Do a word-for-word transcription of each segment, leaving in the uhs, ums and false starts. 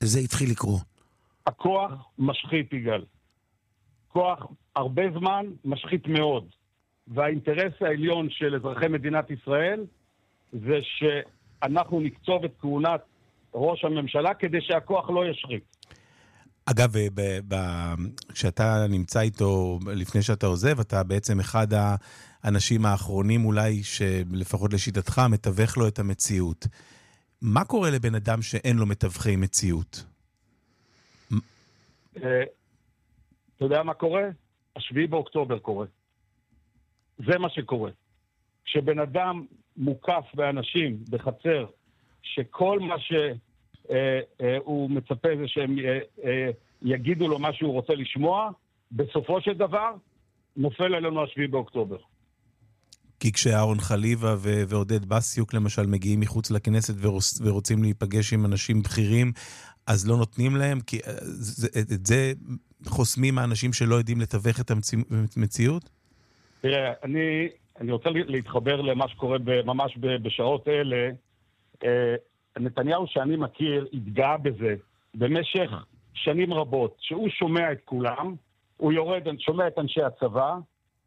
וזה התחיל לקרות. הכוח משחית, יגאל. כוח הרבה זמן משחית מאוד. והאינטרס העליון של אזרחי מדינת ישראל זה שאנחנו נקצוב את כהונת ראש הממשלה כדי שהכוח לא ישחית. אגב, ב- ב- כשאתה נמצא איתו לפני שאתה עוזב, אתה בעצם אחד האנשים האחרונים אולי שלפחות לשיטתך מתווך לו את המציאות. מה קורה לבן אדם שאין לו מתווכי מציאות? אתה יודע מה קורה? השביעי באוקטובר קורה. זה מה שקורה. כשבן אדם מוקף באנשים בחצר, שכל מה שהוא מצפה זה שהם יגידו לו מה שהוא רוצה לשמוע, בסופו של דבר נופל עלינו השביעי באוקטובר. כי כשאהרון חליבה ו- ועודד בסיוק למשל מגיעים מחוץ לכנסת ורוצ- ורוצים להיפגש עם אנשים בכירים, אז לא נותנים להם, כי זה, את זה חוסמים האנשים שלא יודעים לתווך את המציאות? תראה, אני, אני רוצה להתחבר למה שקורה ממש בשעות אלה. נתניהו שאני מכיר התגאה בזה במשך שנים רבות, שהוא שומע את כולם, הוא יורד, שומע את אנשי הצבא,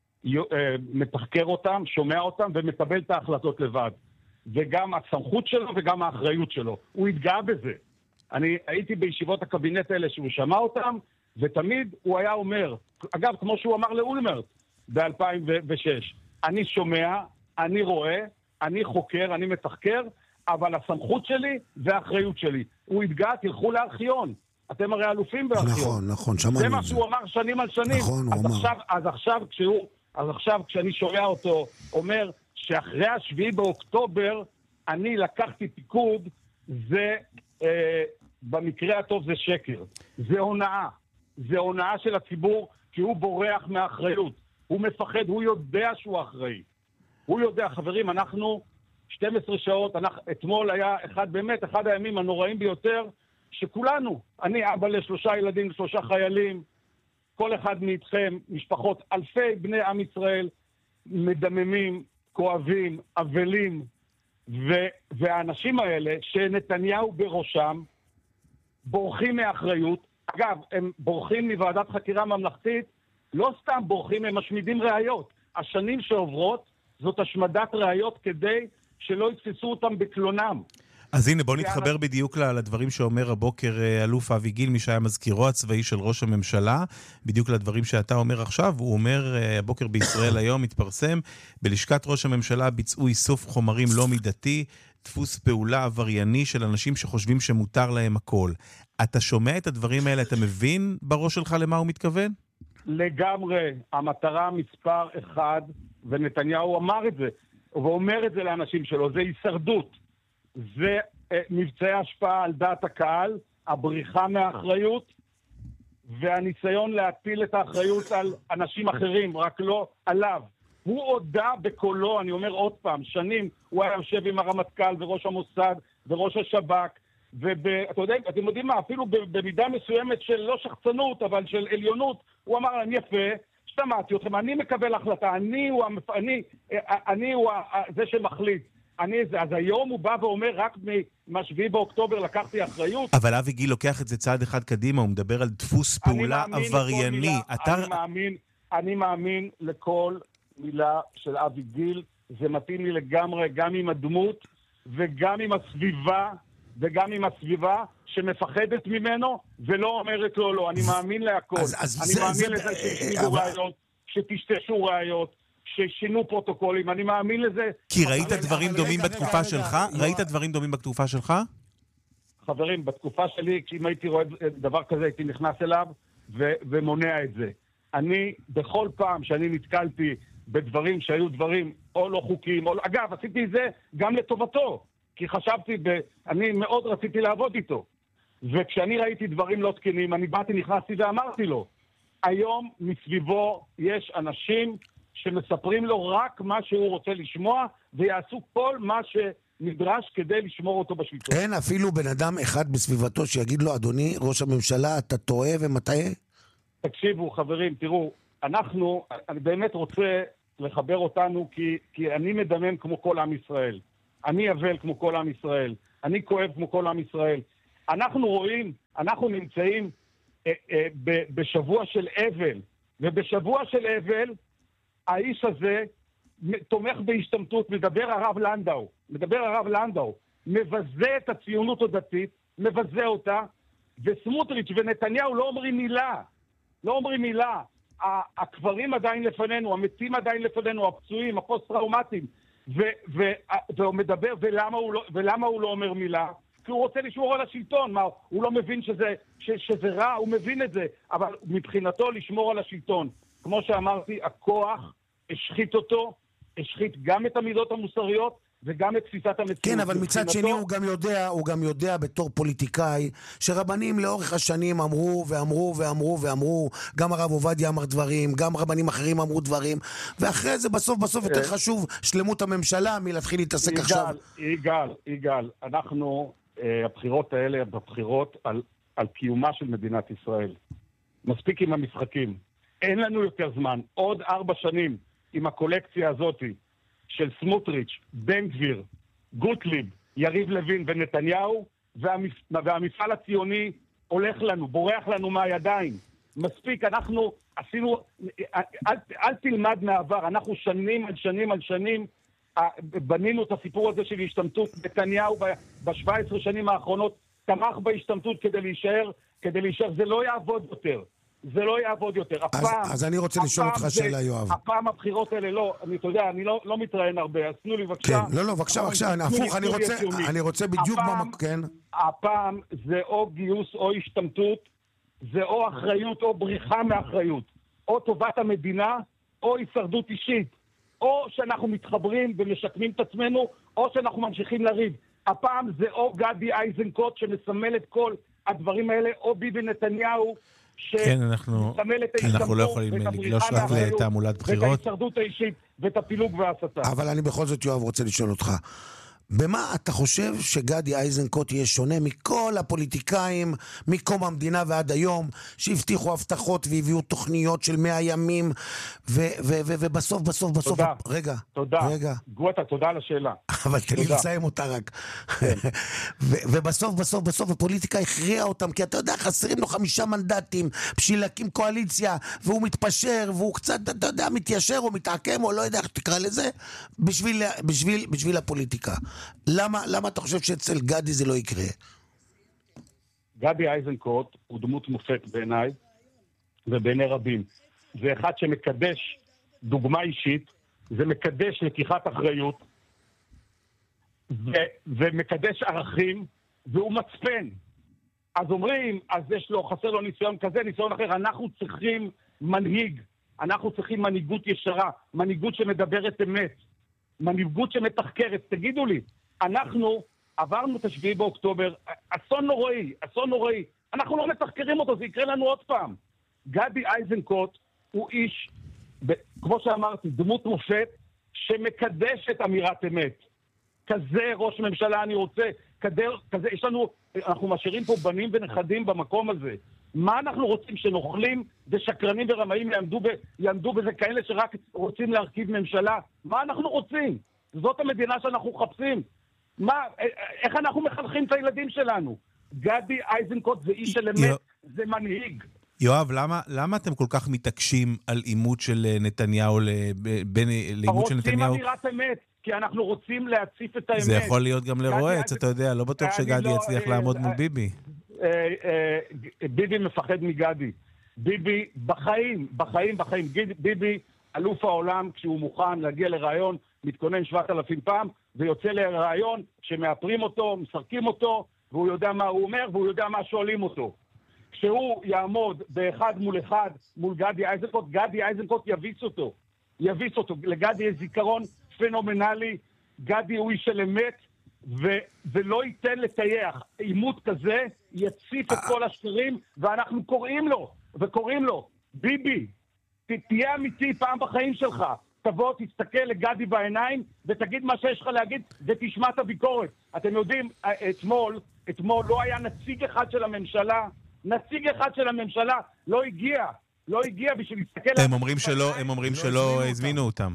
מתחקר אותם, שומע אותם ומקבל את ההחלטות לבד. וגם הסמכות שלו וגם האחריות שלו. הוא התגאה בזה. אני הייתי בישיבות הקבינט האלה שהוא שמע אותם, ותמיד הוא היה אומר, אגב, כמו שהוא אמר לאולמרט ב-אלפיים ושש, אני שומע, אני רואה, אני חוקר, אני מתחקר, אבל הסמכות שלי והאחריות שלי. הוא התגאה, תלכו לארכיון. אתם הרי אלופים בארכיון. נכון, נכון, שמענו את זה. זה מה שהוא אמר שנים על שנים. נכון, הוא אז אמר. עכשיו, אז עכשיו כשהוא, אז עכשיו כשאני שומע אותו אומר שאחרי השביעי באוקטובר אני לקחתי פיקוד, זה אה, במקרה הטוב זה שקר. זה הונאה. זה הונאה של הציבור, כי הוא בורח מהאחריות. הוא מפחד, הוא יודע שהוא אחראי. הוא יודע, חברים, אנחנו שתים עשרה שעות, אנחנו, אתמול היה אחד, באמת, אחד הימים הנוראים ביותר, שכולנו, אני אבא לשלושה ילדים, שלושה חיילים, כל אחד מאיתכם, משפחות, אלפי בני עם ישראל, מדממים, כואבים, אבלים, ו- והאנשים האלה, שנתניהו בראשם, בורחים מאחריות. אגב, הם בורחים מוועדת חקירה ממלכתית, לא סתם בורחים, הם משמידים ראיות. השנים שעוברות, זאת השמדת ראיות כדי שלא יתפסו אותם בקלונם. אז הנה, בוא נתחבר בדיוק לדברים שאומר הבוקר אלוף אבי גיל, מי שהיה מזכירו הצבאי של ראש הממשלה, בדיוק לדברים שאתה אומר עכשיו. הוא אומר, הבוקר בישראל היום התפרסם, בלשכת ראש הממשלה ביצעו איסוף חומרים לא מידתי, דפוס פעולה עברייני של אנשים שחושבים שמותר להם הכל. אתה שומע את הדברים האלה, אתה מבין בראש שלך למה הוא מתכוון? לגמרי, המטרה מספר אחד, ונתניהו אמר את זה, ואומר את זה לאנשים שלו, זה הישרדות. זה אה, מבצעי השפעה על דעת הקהל, הבריחה מהאחריות, והניסיון להטיל את האחריות על אנשים אחרים, רק לא עליו. הוא הודע בקולו, אני אומר עוד פעם, שנים הוא היה יושב עם הרמטכ"ל וראש המוסד וראש השב"כ, ואתם יודעים, אתם יודעים מה, אפילו במידה מסוימת של לא שחצנות, אבל של עליונות, הוא אמר להם יפה, שתמעתי אתכם, אני מקבל החלטה, אני הוא, המפ... אני, אני הוא זה שמחליט. אני זה, אז היום הוא בא ואומר רק מהשביעי באוקטובר לקחתי אחריות. אבל אבי גיל לוקח את זה צעד אחד קדימה, הוא מדבר על דפוס פעולה עברייני. מילה, אתה... אני, מאמין, אני מאמין לכל מילה של אבי גיל, זה מתאים לי לגמרי, גם עם הדמות וגם עם הסביבה, וגם עם הסביבה שמפחדת ממנו ולא אומרת לו לא. אני מאמין להכל. אז, אז אני זה, מאמין זה, לזה שתשמידו אבל... ראיות, שתשתשו ראיות, ששינו פרוטוקולים, אני מאמין לזה. כי ראית דברים דומים בתקופה שלך? ראית דברים דומים בתקופה שלך? חברים, בתקופה שלי, כשאם הייתי רואה דבר כזה, הייתי נכנס אליו ו- ומונע את זה. אני, בכל פעם שאני נתקלתי בדברים שהיו דברים או לא חוקיים, או... אגב, עשיתי את זה גם לטובתו, כי חשבתי, ב... אני מאוד רציתי לעבוד איתו. וכשאני ראיתי דברים לא תקינים, אני באתי, נכנסתי ואמרתי לו, היום מסביבו יש אנשים שמספרים לו רק מה שהוא רוצה לשמוע, ויעשו כל מה שנדרש כדי לשמור אותו בשלטון. אין אפילו בן אדם אחד בסביבתו שיגיד לו, אדוני ראש הממשלה, אתה טועה ומטעה? תקשיבו, חברים, תראו, אנחנו, אני באמת רוצה לחבר אותנו, כי, כי אני מדמם כמו כל עם ישראל. אני אבל כמו כל עם ישראל. אני כואב כמו כל עם ישראל. אנחנו רואים, אנחנו נמצאים אה, אה, ב- בשבוע של אבל, ובשבוע של אבל, האיש הזה תומך בהשתמטות, מדבר הרב לנדאו, מדבר הרב לנדאו, מבזה את הציונות הדתית, מבזה אותה, וסמוטריץ' ונתניהו לא אומרים מילה, לא אומרים מילה. הקברים עדיין לפנינו, המתים עדיין לפנינו, הפצועים, הפוסט-טראומטיים, והוא מדבר, ולמה הוא, לא, ולמה הוא לא אומר מילה? כי הוא רוצה לשמור על השלטון. מה, הוא לא מבין שזה, ש, שזה רע, הוא מבין את זה, אבל מבחינתו לשמור על השלטון. כמו שאמרתי, הכוח השחית אותו, השחית גם את המידות המוסריות, וגם את תפיסת המציאות. כן, אבל מצד מבחינתו... שני הוא גם יודע, הוא גם יודע בתור פוליטיקאי, שרבנים לאורך השנים אמרו ואמרו ואמרו ואמרו, גם הרב עובדיה אמר דברים, גם רבנים אחרים אמרו דברים, ואחרי זה בסוף בסוף יותר חשוב שלמות הממשלה מלהתחיל להתעסק עכשיו. יגאל, יגאל, אנחנו, הבחירות האלה, בבחירות על, על קיומה של מדינת ישראל. מספיק עם המשחקים. אין לנו יותר זמן. עוד ארבע שנים עם הקולקציה הזאת של סמוטריץ', בן גביר, גוטליב, יריב לוין ונתניהו, והמפ... והמפעל הציוני הולך לנו, בורח לנו מהידיים. מספיק, אנחנו עשינו, אל, אל תלמד מהעבר, אנחנו שנים על שנים על שנים, בנינו את הסיפור הזה של השתמטות. נתניהו ב-שבע עשרה שנים האחרונות תמך בהשתמטות כדי להישאר, כדי להישאר, זה לא יעבוד יותר. זה לא יעבוד יותר. אז, הפעם, אז אני רוצה לשאול אותך שאלה, יואב. הפעם הבחירות האלה, לא, אני, אתה יודע, אני לא, לא מתראיין הרבה, אז תנו לי בבקשה. כן, לא, לא, בבקשה, בבקשה, הפוך, אני רוצה, אני רוצה בדיוק במקום, כן. הפעם זה או גיוס או השתמטות, זה או אחריות או בריחה מאחריות, או טובת המדינה, או הישרדות אישית, או שאנחנו מתחברים ומשקמים את עצמנו, או שאנחנו ממשיכים לריב. הפעם זה או גדי איזנקוט שמסמל את כל הדברים האלה, או ביבי נתניהו, כן, אנחנו, אנחנו לא יכולים לגלוש רק לתעמולת בחירות. ואת ההישרדות האישית, ואת הפילוג וההסתה. אבל אני בכל זאת, יואב, רוצה לשאול אותך. במה אתה חושב שגדי איזנקוט יהיה שונה מכל הפוליטיקאים מקום המדינה ועד היום, שהבטיחו הבטחות והביאו תוכניות של מאה ימים, ובסוף, בסוף, בסוף... תודה. רגע, תודה. רגע. גואטה, תודה על השאלה. אבל תן לי לסיים אותה רק. ובסוף, בסוף, בסוף, הפוליטיקה הכריעה אותם, כי אתה יודע, חסרים לו חמישה מנדטים בשביל להקים קואליציה, והוא מתפשר, והוא קצת, אתה יודע, מתיישר או מתעקם, או לא יודע איך תקרא לזה, בשביל, בשביל, בשביל הפוליטיקה. למה, למה אתה חושב שאצל גדי זה לא יקרה? גדי איזנקוט הוא דמות מופת בעיניי ובעיני רבים. זה אחד שמקדש דוגמה אישית, זה מקדש לקיחת אחריות, ו- ומקדש ערכים, והוא מצפן. אז אומרים, אז יש לו, חסר לו ניסיון כזה, ניסיון אחר. אנחנו צריכים מנהיג, אנחנו צריכים מנהיגות ישרה, מנהיגות שמדברת אמת. מנהיגות שמתחקרת. תגידו לי, אנחנו עברנו את השביעי באוקטובר, אסון נוראי, אסון נוראי. אנחנו לא מתחקרים אותו, זה יקרה לנו עוד פעם. גדי איזנקוט הוא איש, כמו שאמרתי, דמות מופת שמקדש את אמירת אמת. כזה ראש ממשלה אני רוצה, כזה, כזה, יש לנו, אנחנו משאירים פה בנים ונכדים במקום הזה. מה אנחנו רוצים, שנוכלים ושקרנים ורמאים יעמדו, ב, יעמדו בזה כאלה שרק רוצים להרכיב ממשלה? מה אנחנו רוצים? זאת המדינה שאנחנו חפשים. מה, איך אנחנו מחנכים את הילדים שלנו? גדי איזנקוט זה איש של אמת, זה מנהיג. יואב, למה, למה אתם כל כך מתעקשים על אימות של נתניהו, בין לאימות של נתניהו? רוצים אמירת אמת, כי אנחנו רוצים להציף את האמת. זה יכול להיות גם לרועץ, אתה יודע, לא בטוח שגדי יצליח לעמוד מול ביבי. ביבי מפחד מגדי. ביבי בחיים, בחיים, בחיים. ביבי, אלוף העולם, כשהוא מוכן להגיע לרעיון, מתכונן שבעת אלפים פעם, ויוצא לרעיון שמאפרים אותו, מסרקים אותו, והוא יודע מה הוא אומר, והוא יודע מה שואלים אותו. כשהוא יעמוד באחד מול אחד, מול גדי איזנקוט, גדי איזנקוט יביס אותו. יביס אותו. לגדי יש זיכרון פנומנלי, גדי הוא איש של אמת, ו- ולא ייתן לטייח. עימות כזה יציף את כל השקרים, ואנחנו קוראים לו, וקוראים לו, ביבי, ת- תהיה אמיתי פעם בחיים שלך. תבוא, תסתכל לגדי בעיניים, ותגיד מה שיש לך להגיד, ותשמע את הביקורת. אתם יודעים, אתמול, אתמול לא היה נציג אחד של הממשלה, נציג אחד של הממשלה לא הגיע, לא הגיע בשביל להסתכל... הם אומרים שלא, הם אומרים שלא הזמינו אותם.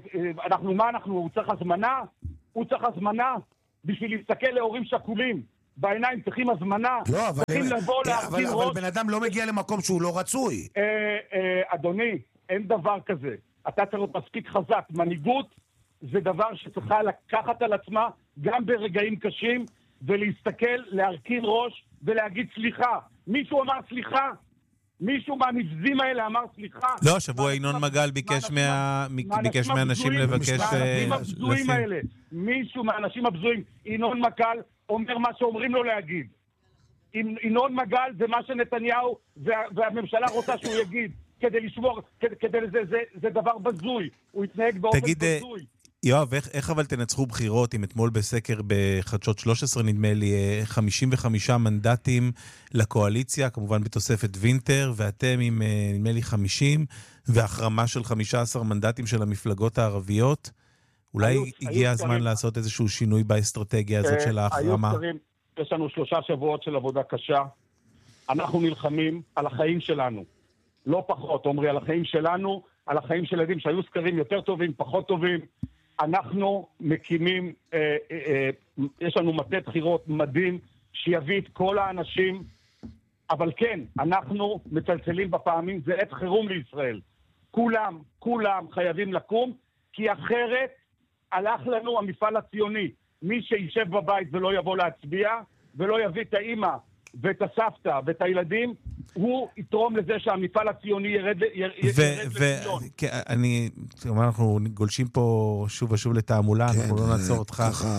אנחנו, מה אנחנו, הוא צריך הזמנה? הוא צריך הזמנה בשביל להסתכל להורים שכולים, בעיניים, צריכים הזמנה, לא, אבל, צריכים לבוא להרכין ראש. אבל בן אדם לא מגיע למקום שהוא לא רצוי. אה, אה, אדוני, אין דבר כזה. אתה צריך להיות מספיק חזק. מנהיגות זה דבר שצריכה לקחת על עצמה גם ברגעים קשים, ולהסתכל, להרכין ראש ולהגיד סליחה. מישהו אמר סליחה? מישהו מהנבזים האלה אמר סליחה? לא, שבוע ינון מגל ביקש מהאנשים לבקש... מהאנשים הבזויים האלה. מישהו מהאנשים הבזויים, ינון מגל, אומר מה שאומרים לו להגיד. ינון מגל זה מה שנתניהו והממשלה רוצה שהוא יגיד. כדי לשמור, כדי זה, זה, זה דבר בזוי. הוא יתנהג באופן בזוי. יואב, איך, איך אבל תנצחו בחירות אם אתמול בסקר בחדשות שלוש עשרה נדמה לי חמישים וחמישה מנדטים לקואליציה, כמובן בתוספת וינטר, ואתם עם נדמה לי חמישים, והחרמה של חמישה עשר מנדטים של המפלגות הערביות. אולי היו, הגיע היו הזמן סקרים. לעשות איזשהו שינוי באסטרטגיה הזאת של ההחרמה? היו סקרים, יש לנו שלושה שבועות של עבודה קשה. אנחנו נלחמים על החיים שלנו. לא פחות, אומרי, על החיים שלנו, על החיים של ילדים שהיו סקרים יותר טובים, פחות טובים. אנחנו מקימים, אה, אה, אה, יש לנו מטה בחירות מדהים שיביא את כל האנשים, אבל כן, אנחנו מצלצלים בפעמים, זה עת חירום לישראל. כולם, כולם חייבים לקום, כי אחרת הלך לנו המפעל הציוני. מי שישב בבית ולא יבוא להצביע, ולא יביא את האמא ואת הסבתא ואת הילדים, הוא יתרום לזה שהמפעל הציוני ירד לציון. אני, אנחנו גולשים פה שוב ושוב לתעמולה, אנחנו לא נעצור אותך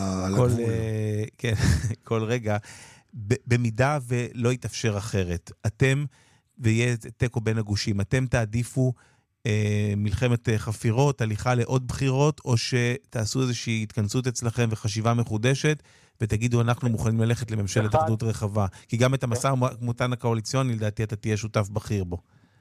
כל רגע. במידה ולא יתאפשר אחרת, אתם, ויהיה תיקו בין הגושים, אתם תעדיפו מלחמת חפירות, הליכה לעוד בחירות, או שתעשו איזושהי התכנסות אצלכם וחשיבה מחודשת, ותגידו אנחנו מוכנים ללכת לממשלת אחדות רחבה. כי גם את המשא ומתן הקואליציוני, לדעתי אתה תהיה שותף בכיר בו.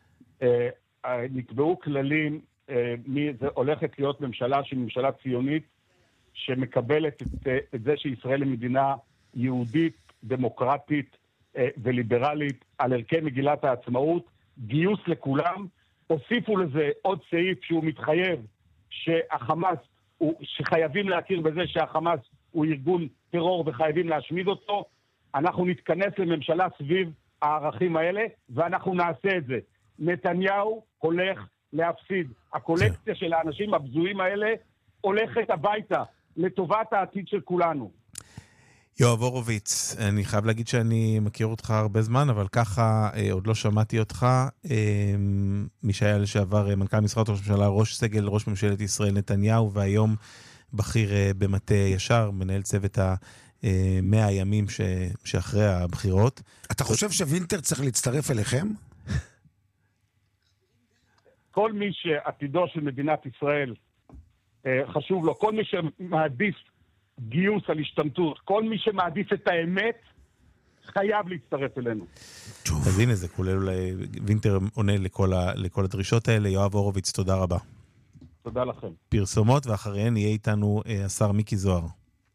נקבעו כללים, זה הולכת להיות ממשלה שהיא ממשלה ציונית, שמקבלת את זה שישראל היא מדינה יהודית, דמוקרטית וליברלית, על ערכי מגילת העצמאות, גיוס לכולם, הוסיפו לזה עוד סעיף שהוא מתחייב שהחמאס, שחייבים להכיר בזה שהחמאס הוא ארגון טרור וחייבים להשמיד אותו. אנחנו נתכנס לממשלה סביב הערכים האלה, ואנחנו נעשה את זה. נתניהו הולך להפסיד. הקולקציה של האנשים הבזויים האלה הולכת הביתה, לטובת העתיד של כולנו. יואב הורוביץ, אני חייב להגיד שאני מכיר אותך הרבה זמן, אבל ככה אה, עוד לא שמעתי אותך. אה, מי שהיה לשעבר אה, מנכ"ל משרד ראש הממשלה, ראש סגל ראש ממשלת ישראל נתניהו, והיום בכיר אה, במטה ישר, מנהל צוות ה-מאה הימים ש... שאחרי הבחירות. אתה חושב שווינטר צריך להצטרף אליכם? כל מי שעתידו של מדינת ישראל אה, חשוב לו, כל מי שמעדיף גיוס על השתמטות, כל מי שמעדיף את האמת חייב להצטרף אלינו. אז הנה זה כולל אולי וינטר עונה לכל, ה, לכל הדרישות האלה. יואב הורוביץ, תודה רבה. תודה לכם. פרסומות, ואחריהן יהיה איתנו אה, השר מיקי זוהר.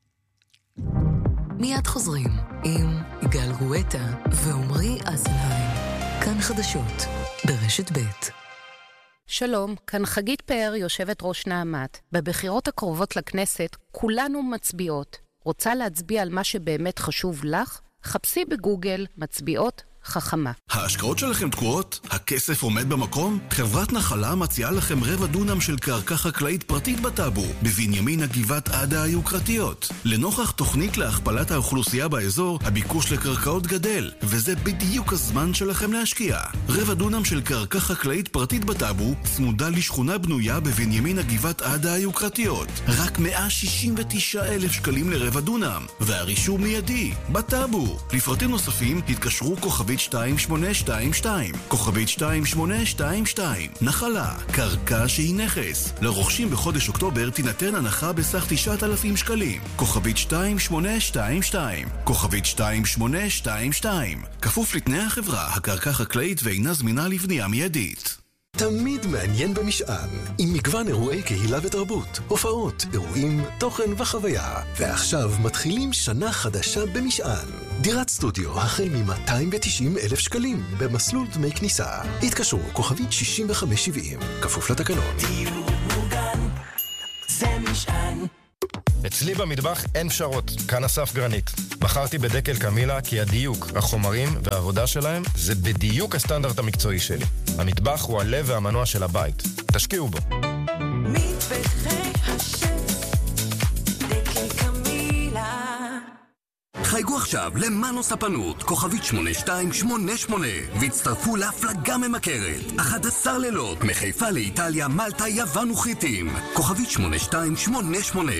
מיד חוזרים עם יגאל גואטה ועומרי אזנהיים. כאן חדשות ברשת ב'. שלום, כאן חגית פאר, יושבת ראש נעמת. בבחירות הקרובות לכנסת כולנו מצביעות. רוצה להצביע על מה שבאמת חשוב לך? חפשי בגוגל מצביעות חכמה. ההשקעות שלכם תקועות? הכסף עומד במקום? חברת נחלה מציעה לכם רבע דונם של קרקע חקלאית פרטית בטאבו, בבנימין הגבעת עדה היוקרתיות. לנוכח תוכנית להכפלת האוכלוסייה באזור, הביקוש לקרקעות גדל, וזה בדיוק הזמן שלכם להשקיע. רבע דונם של קרקע חקלאית פרטית בטאבו, צמודה לשכונה בנויה בבנימין הגבעת עדה היוקרתיות. רק מאה שישים ותשעה אלף שקלים לרבע דונם, והרישום מיידי, בטאבו. לפרטים נוספים התקשרו כוכבית שתיים שמונה שתיים שתיים, כוכבית שתיים שמונה שתיים שתיים. נחלה, קרקע שהיא נכס. לרוכשים בחודש אוקטובר תינתן הנחה בסך תשעת אלפים שקלים. כוכבית שתיים שמונה שתיים שתיים, כוכבית שתיים שמונה שתיים שתיים. כפוף לתנאי החברה, הקרקע חקלאית ואינה זמינה לבנייה מיידית. תמיד מעניין במשען, עם מגוון אירועי קהילה ותרבות, הופעות, אירועים, תוכן וחוויה. ועכשיו מתחילים שנה חדשה במשען. דירת סטודיו החל מ-מאתיים ותשעים אלף שקלים, במסלול דמי כניסה. התקשרו כוכבית שישים וחמש שבעים, כפוף לתקנון. דיור מוגן, זה משען. אצלי במטבח אין פשרות, כאן אסף גרנית. בחרתי בדקל קמילה כי הדיוק, החומרים והעבודה שלהם זה בדיוק הסטנדרט המקצועי שלי. המטבח הוא הלב והמנוע של הבית. תשקיעו בו. מטבחי השף, דקל קמילה. חייגו עכשיו למנו ספנות, כוכבית שמונה שתיים שמונה שמונה, והצטרפו להפלגה ממכרת. אחד עשר לילות, מחיפה לאיטליה, מלטה, יוון וחיטים. כוכבית שמונה שתיים שמונה שמונה.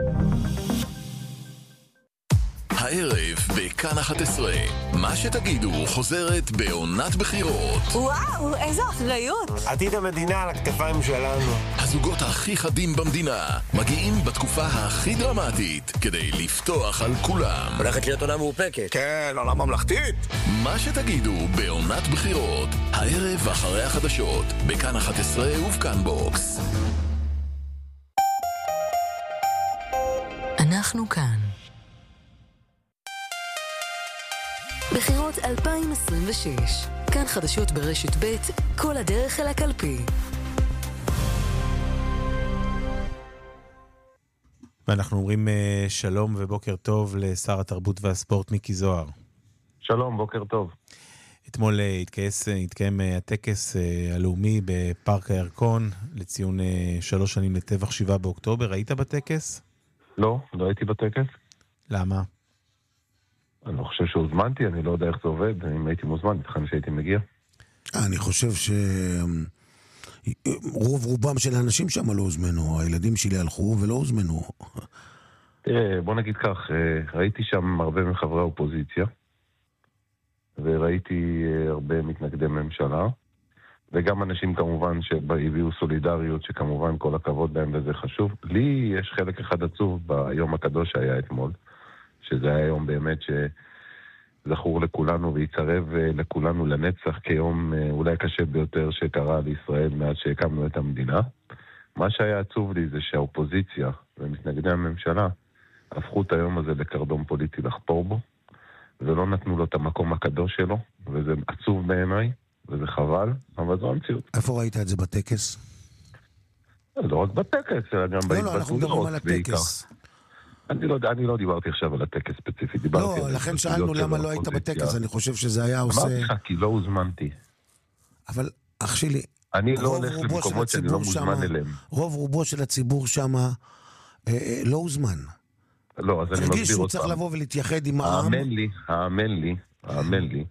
הערב בכאן אחת עשרה, מה שתגידו חוזרת בעונת בחירות. וואו, איזו אחריות. עתיד המדינה על הכתפיים שלנו. הזוגות הכי חדים במדינה מגיעים בתקופה הכי דרמטית כדי לפתוח על כולם. הולכת להיות עונה מאופקת. כן, עונה ממלכתית. מה שתגידו בעונת בחירות, הערב אחרי החדשות, בכאן אחת עשרה ובכאן בוקס. אנחנו כאן. בחירות אלפיים עשרים ושש, כאן חדשות ברשת ב', כל הדרך אל הקלפי. ואנחנו אומרים שלום ובוקר טוב לשר התרבות והספורט מיקי זוהר. שלום, בוקר טוב. אתמול התקייס, התקיים הטקס הלאומי בפארק הירקון לציון שלוש שנים לטבח שבעה באוקטובר. היית בטקס? לא, לא הייתי בטקס. למה? אני לא חושב שהוזמנתי, אני לא יודע איך זה עובד, אם הייתי מוזמן, איתכם שהייתי מגיע. אני חושב שרוב רובם של האנשים שם לא הוזמנו, הילדים שלי הלכו ולא הוזמנו. תראה, בוא נגיד כך, ראיתי שם הרבה מחברי האופוזיציה, וראיתי הרבה מתנגדי ממשלה, וגם אנשים כמובן שהביאו סולידריות, שכמובן כל הכבוד להם וזה חשוב. לי יש חלק אחד עצוב ביום הקדוש שהיה אתמול, שזה היה יום באמת שזכור לכולנו ויצרב לכולנו לנצח כיום אולי קשה ביותר שקרה לישראל מאז שהקמנו את המדינה. מה שהיה עצוב לי זה שהאופוזיציה ומתנגדי הממשלה הפכו את היום הזה לקרדום פוליטי לחפור בו, ולא נתנו לו את המקום הקדוש שלו, וזה עצוב בעיניי, וזה חבל, אבל זו המציאות. איפה ראית את זה בטקס? לא רק בטקס, אלא גם בהתבטאויות. לא, לא, אנחנו מדברים על הטקס. אני לא, אני לא דיברתי עכשיו על הטקס ספציפי, דיברתי לא, על... לכן שאלנו למה לא היית בטקס, אני חושב שזה היה עושה... אמרתי לך, כי לא הוזמנתי. אבל, אח שלי, אני לא הולך למקומות שאני לא מוזמן אליהם. רוב רובו של הציבור שם לא הוזמן. לא, אז אני מסביר אותם. הרגיש שהוא צריך לבוא ולהתייחד עם העם. האמן לי, האמן לי, האמן לי,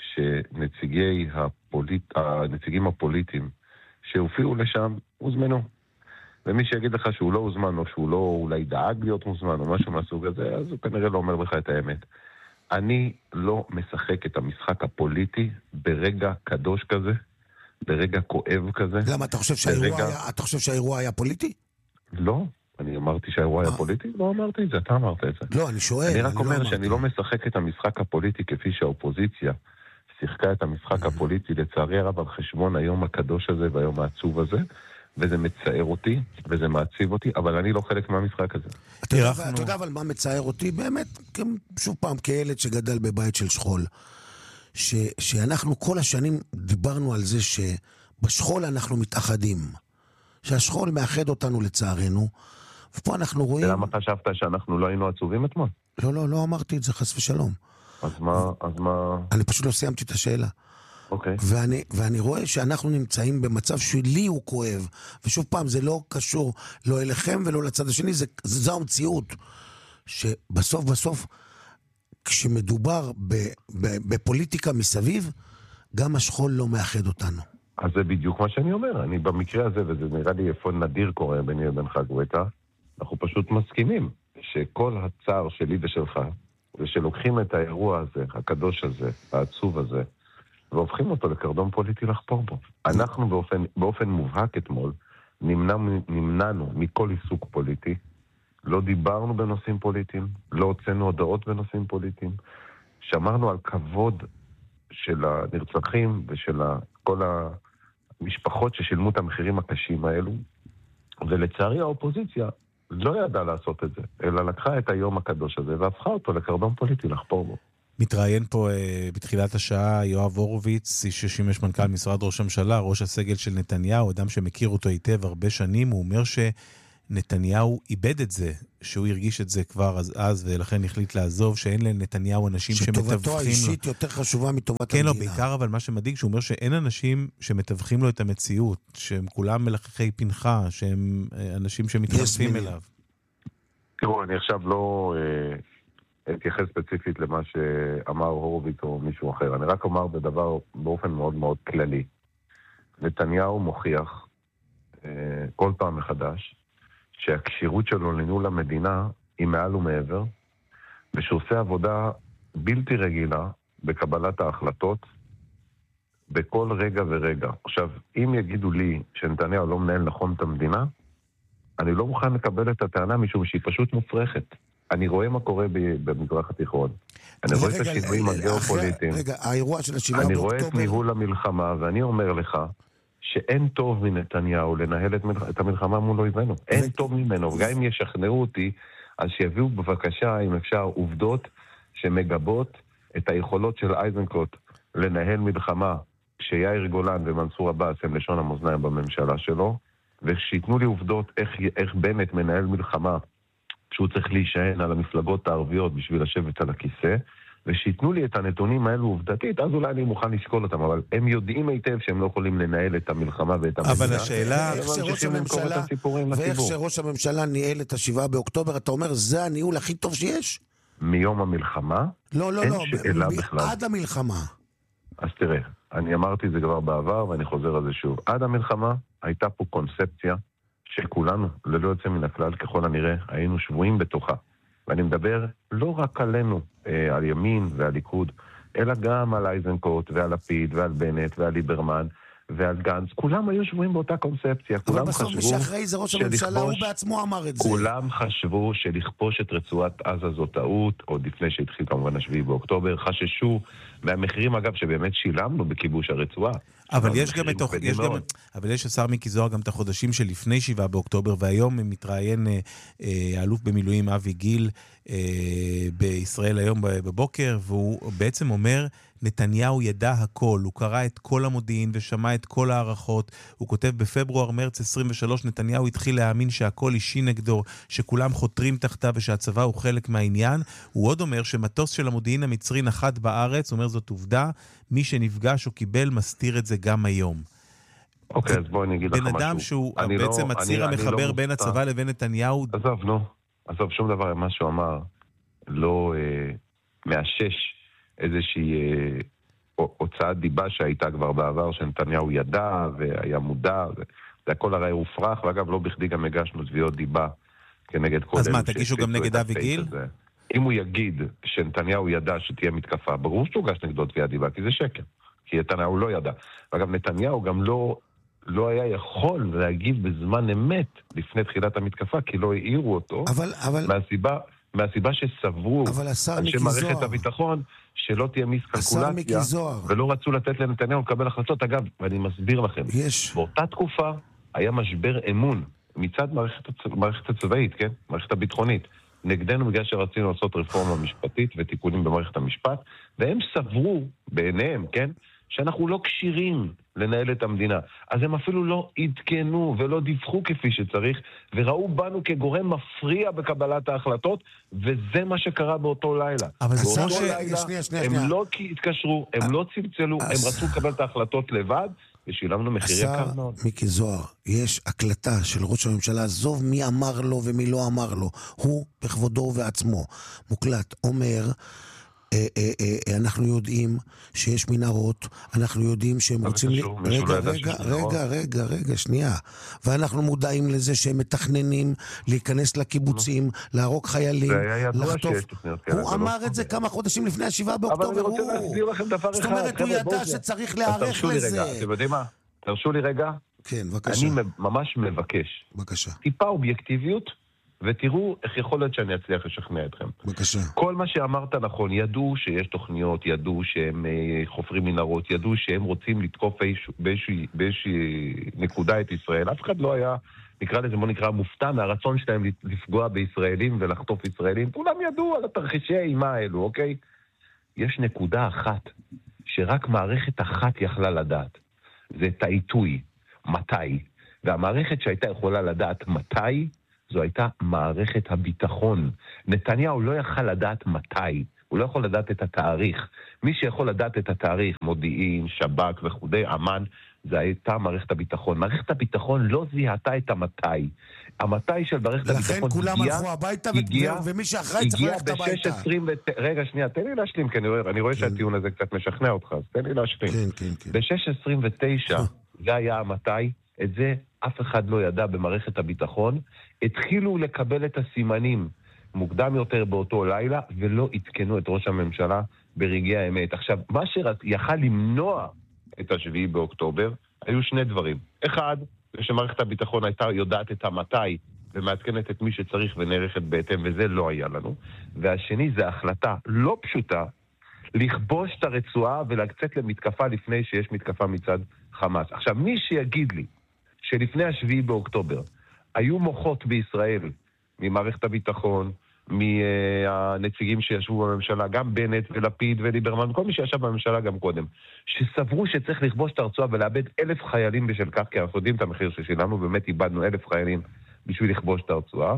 שנציגי הפוליט... הנציגים הפוליטיים שהופיעו לשם, הוזמנו. ומי שיגיד לך שהוא לא הוזמן, או שהוא לא אולי דאג להיות מוזמן, או משהו מהסוג הזה, אז הוא כנראה לא אומר לך את האמת. אני לא משחק את המשחק הפוליטי ברגע קדוש כזה, ברגע כואב כזה. למה, אתה חושב שהאירוע, ברגע... היה, אתה חושב שהאירוע היה פוליטי? לא, אני אמרתי שהאירוע היה פוליטי? לא אמרתי את זה, אתה אמרת את זה. לא, אני שואל. אני רק אני אומר לא שאני לא משחק את המשחק הפוליטי כפי שהאופוזיציה שיחקה את המשחק הפוליטי, לצערי הרב, על חשבון היום הקדוש הזה והיום העצוב הזה, וזה מצער אותי, וזה מעציב אותי, אבל אני לא חלק מהמשחק הזה. אתה יודע, אתה יודע אבל מה מצער אותי? באמת, שוב פעם, כילד שגדל בבית של שכול, ש, שאנחנו כל השנים דיברנו על זה שבשכול אנחנו מתאחדים, שהשכול מאחד אותנו לצערנו, ופה אנחנו רואים... למה חשבת שאנחנו לא היינו עצובים אתמול? לא, לא, לא אמרתי את זה, חס ושלום. אז מה, אז מה... אני פשוט לא סיימתי את השאלה. אוקיי. ואני, ואני רואה שאנחנו נמצאים במצב שלי הוא כואב, ושוב פעם, זה לא קשור לא אליכם ולא לצד השני, זה, זה, זו המציאות, שבסוף בסוף, כשמדובר ב, ב, בפוליטיקה מסביב, גם השכול לא מאחד אותנו. אז זה בדיוק מה שאני אומר, אני במקרה הזה, וזה נראה לי איפה נדיר קורה ביני ובינך גואטה, אנחנו פשוט מסכימים שכל הצער שלי ושלך, ושלוקחים את האירוע הזה, הקדוש הזה, העצוב הזה, והופכים אותו לקרדום פוליטי לחפור בו. אנחנו באופן, באופן מובהק אתמול, נמנע, נמנענו מכל עיסוק פוליטי, לא דיברנו בנושאים פוליטיים, לא הוצאנו הודעות בנושאים פוליטיים, שמרנו על כבוד של הנרצחים ושל כל המשפחות ששילמו את המחירים הקשים האלו, ולצערי האופוזיציה לא ידעה לעשות את זה, אלא לקחה את היום הקדוש הזה והפכה אותו לקרדום פוליטי לחפור בו. מתראיין פה uh, בתחילת השעה יואב הורוביץ, ששימש מנכ"ל משרד ראש הממשלה, ראש הסגל של נתניהו, אדם שמכיר אותו היטב הרבה שנים, הוא אומר נתניהו איבד את זה, שהוא הרגיש את זה כבר אז, אז ולכן החליט לעזוב, שאין לנתניהו אנשים שמתווכים לו. שטובתו האישית יותר חשובה מטובת כן, המדינה. כן, לא, בעיקר אבל מה שמדאיג, שהוא אומר שאין אנשים שמתווכים לו את המציאות, שהם כולם מלחכי פנחה, שהם אנשים שמתחלפים אליו. תראו, אני עכשיו לא אה, אתייחס ספציפית למה שאמר הורוביץ או מישהו אחר. אני רק אומר בדבר באופן מאוד מאוד כללי. נתניהו מוכיח אה, כל פעם מחדש שהקשירות שלו לניהול המדינה היא מעל ומעבר, ושעושה עבודה בלתי רגילה בקבלת ההחלטות בכל רגע ורגע. עכשיו, אם יגידו לי שנתניהו לא מנהל נכון את המדינה, אני לא מוכן לקבל את הטענה משום שהיא פשוט מופרכת. אני רואה מה קורה במזרח התיכון. אני רואה את השינויים הגיאופוליטיים. רגע, האירוע של השבעה אני באוקטובר... רואה את ניהול המלחמה, ואני אומר לך שאין טוב מנתניהו לנהל את המלחמה מול אויבינו. אין טוב ממנו. וגם אם ישכנעו אותי, אז שיביאו בבקשה, אם אפשר, עובדות שמגבות את היכולות של אייזנקוט לנהל מלחמה, כשיאיר גולן ומנסור עבאס הם לשון המאזניים בממשלה שלו, ושיתנו לי עובדות איך, איך בנט מנהל מלחמה, שהוא צריך להישען על המפלגות הערביות בשביל לשבת על הכיסא, ושיתנו לי את הנתונים האלו עובדתית, אז אולי אני מוכן לשקול אותם, אבל הם יודעים היטב שהם לא יכולים לנהל את המלחמה ואת המדינה. אבל השאלה... ואיך שראש הממשלה, ואיך שראש הממשלה ניהל את השבעה באוקטובר, אתה אומר, זה הניהול הכי טוב שיש? מיום המלחמה? לא, לא, לא, עד המלחמה. אז תראה, אני אמרתי זה כבר בעבר, ואני חוזר על זה שוב. עד המלחמה הייתה פה קונספציה שכולנו, ללא יוצא מן הכלל, ככל הנראה, היינו שבועים בתוכה. ואני מדבר לא רק עלינו, אה, על ימין ועל ליכוד, אלא גם על אייזנקוט ועל לפיד ועל בנט ועל ליברמן ועל גנץ. כולם היו שבועים באותה קונספציה. אבל בסוף מי שאחראי זה ראש הממשלה, הוא בעצמו אמר את זה. כולם חשבו שלכפוש את רצועת עזה זו טעות, עוד לפני שהתחיל כמובן השביעי באוקטובר, חששו מהמחירים אגב שבאמת שילמנו בכיבוש הרצועה. אבל יש גם את יש גם אבל יש השר מיקי זוהר גם את החודשים שלפני שבעה באוקטובר, והיום מתראיין האלוף במילואים אבי גיל בישראל היום בבוקר, והוא בעצם אומר נתניהו ידע הכל, הוא קרא את כל המודיעין ושמע את כל הערכות. הוא כותב בפברואר מרץ עשרים ושלוש, נתניהו התחיל להאמין שהכל אישי נגדו, שכולם חותרים תחתיו ושהצבא הוא חלק מהעניין. הוא עוד אומר שמטוס של המודיעין המצרי נחת בארץ, הוא אומר זאת עובדה, מי שנפגש או קיבל מסתיר את זה גם היום. אוקיי, אז בואי אני אגיד לך משהו. בן אדם שהוא בעצם מציר המחבר בין הצבא לבין נתניהו. עזוב, נו. עזוב, שום דבר מה שהוא אמר לא מאשש איזושהי הוצאת דיבה שהייתה כבר בעבר, שנתניהו ידע והיה מודע, זה הכל הרי הופרך, ואגב לא בכדי גם הגשנו תביעות דיבה כנגד כל... אז מה, תגישו גם נגד אבי גיל? אם הוא יגיד שנתניהו ידע שתהיה מתקפה, ברור שתוגש נגדו תביעת דיבה, כי זה שקר, כי נתניהו לא ידע. ואגב, נתניהו גם לא, לא היה יכול להגיב בזמן אמת לפני תחילת המתקפה, כי לא העירו אותו, אבל, אבל... מהסיבה... מהסיבה שסברו אנשי מערכת הביטחון שלא תהיה מיסקלקולציה, ולא רצו לתת לנתניהו לקבל החלטות. אגב, ואני מסביר לכם, יש. באותה תקופה היה משבר אמון מצד מערכת, מערכת הצבאית, כן? מערכת הביטחונית, נגדנו בגלל שרצינו לעשות רפורמה משפטית ותיקונים במערכת המשפט, והם סברו בעיניהם, כן? שאנחנו לא קשירים לנהל את המדינה. אז הם אפילו לא עדכנו ולא דיווחו כפי שצריך, וראו בנו כגורם מפריע בקבלת ההחלטות, וזה מה שקרה באותו לילה. אבל באותו ש... לילה שנייה, שנייה, הם שנייה. לא התקשרו, הם לא צלצלו, הם רצו לקבל את ההחלטות לבד, ושילמנו מחיר יקר מאוד. מיקי זוהר, יש הקלטה של ראש הממשלה, עזוב מי אמר לו ומי לא אמר לו, הוא בכבודו ובעצמו מוקלט, אומר... אה, אה, אה, אנחנו יודעים שיש מנהרות, אנחנו יודעים שהם רוצים... לי... רגע, רגע, רגע, רגע, רגע, שנייה. ואנחנו מודעים לזה שהם מתכננים להיכנס לקיבוצים, להרוג חיילים, לחטוף. הוא אמר את זה כמה חודשים לפני השבעה באוקטובר. אבל אני רוצה להסביר לכם דבר אחד. זאת אומרת, הוא ידע שצריך להיערך לזה. אתם יודעים מה? תרשו לי רגע. כן, בבקשה. אני ממש מבקש. בבקשה. טיפה אובייקטיביות. ותראו איך יכול להיות שאני אצליח לשכנע אתכם. בבקשה. כל מה שאמרת נכון, ידעו שיש תוכניות, ידעו שהם חופרים מנהרות, ידעו שהם רוצים לתקוף באיזושהי, באיזושהי נקודה את ישראל. אף אחד לא היה, נקרא לזה, בוא נקרא, מופתע מהרצון שלהם לפגוע בישראלים ולחטוף ישראלים. כולם ידעו על התרחישי האימה האלו, אוקיי? יש נקודה אחת שרק מערכת אחת יכלה לדעת. זה את העיתוי, מתי. והמערכת שהייתה יכולה לדעת מתי, זו הייתה מערכת הביטחון. נתניהו לא יכל לדעת מתי, הוא לא יכול לדעת את התאריך. מי שיכול לדעת את התאריך, מודיעין, שב"כ וכו', אמן, זה הייתה מערכת הביטחון. מערכת הביטחון לא זיהתה את המתי. המתי של מערכת הביטחון לכן כולם הלכו הביתה, ומי שאחראי צריך ללכת הביתה. רגע, שנייה, תן לי להשלים, כי אני רואה שהטיעון הזה קצת משכנע אותך, אז תן לי להשלים. ב-שש עשרים ותשע זה היה המתי, את זה אף אחד לא ידע במערכת הביטחון, התחילו לקבל את הסימנים מוקדם יותר באותו לילה, ולא התקנו את ראש הממשלה ברגעי האמת. עכשיו, מה שיכל למנוע את השביעי באוקטובר, היו שני דברים. אחד, זה שמערכת הביטחון הייתה יודעת את המתי, ומעדכנת את מי שצריך ונערכת בהתאם, וזה לא היה לנו. והשני, זה החלטה לא פשוטה, לכבוש את הרצועה ולצאת למתקפה לפני שיש מתקפה מצד חמאס. עכשיו, מי שיגיד לי שלפני השביעי באוקטובר היו מוחות בישראל ממערכת הביטחון, מהנציגים שישבו בממשלה, גם בנט ולפיד וליברמן, כל מי שישב בממשלה גם קודם, שסברו שצריך לכבוש את הרצועה ולאבד אלף חיילים בשל כך, כי אנחנו יודעים את המחיר ששילמנו, באמת איבדנו אלף חיילים בשביל לכבוש את הרצועה,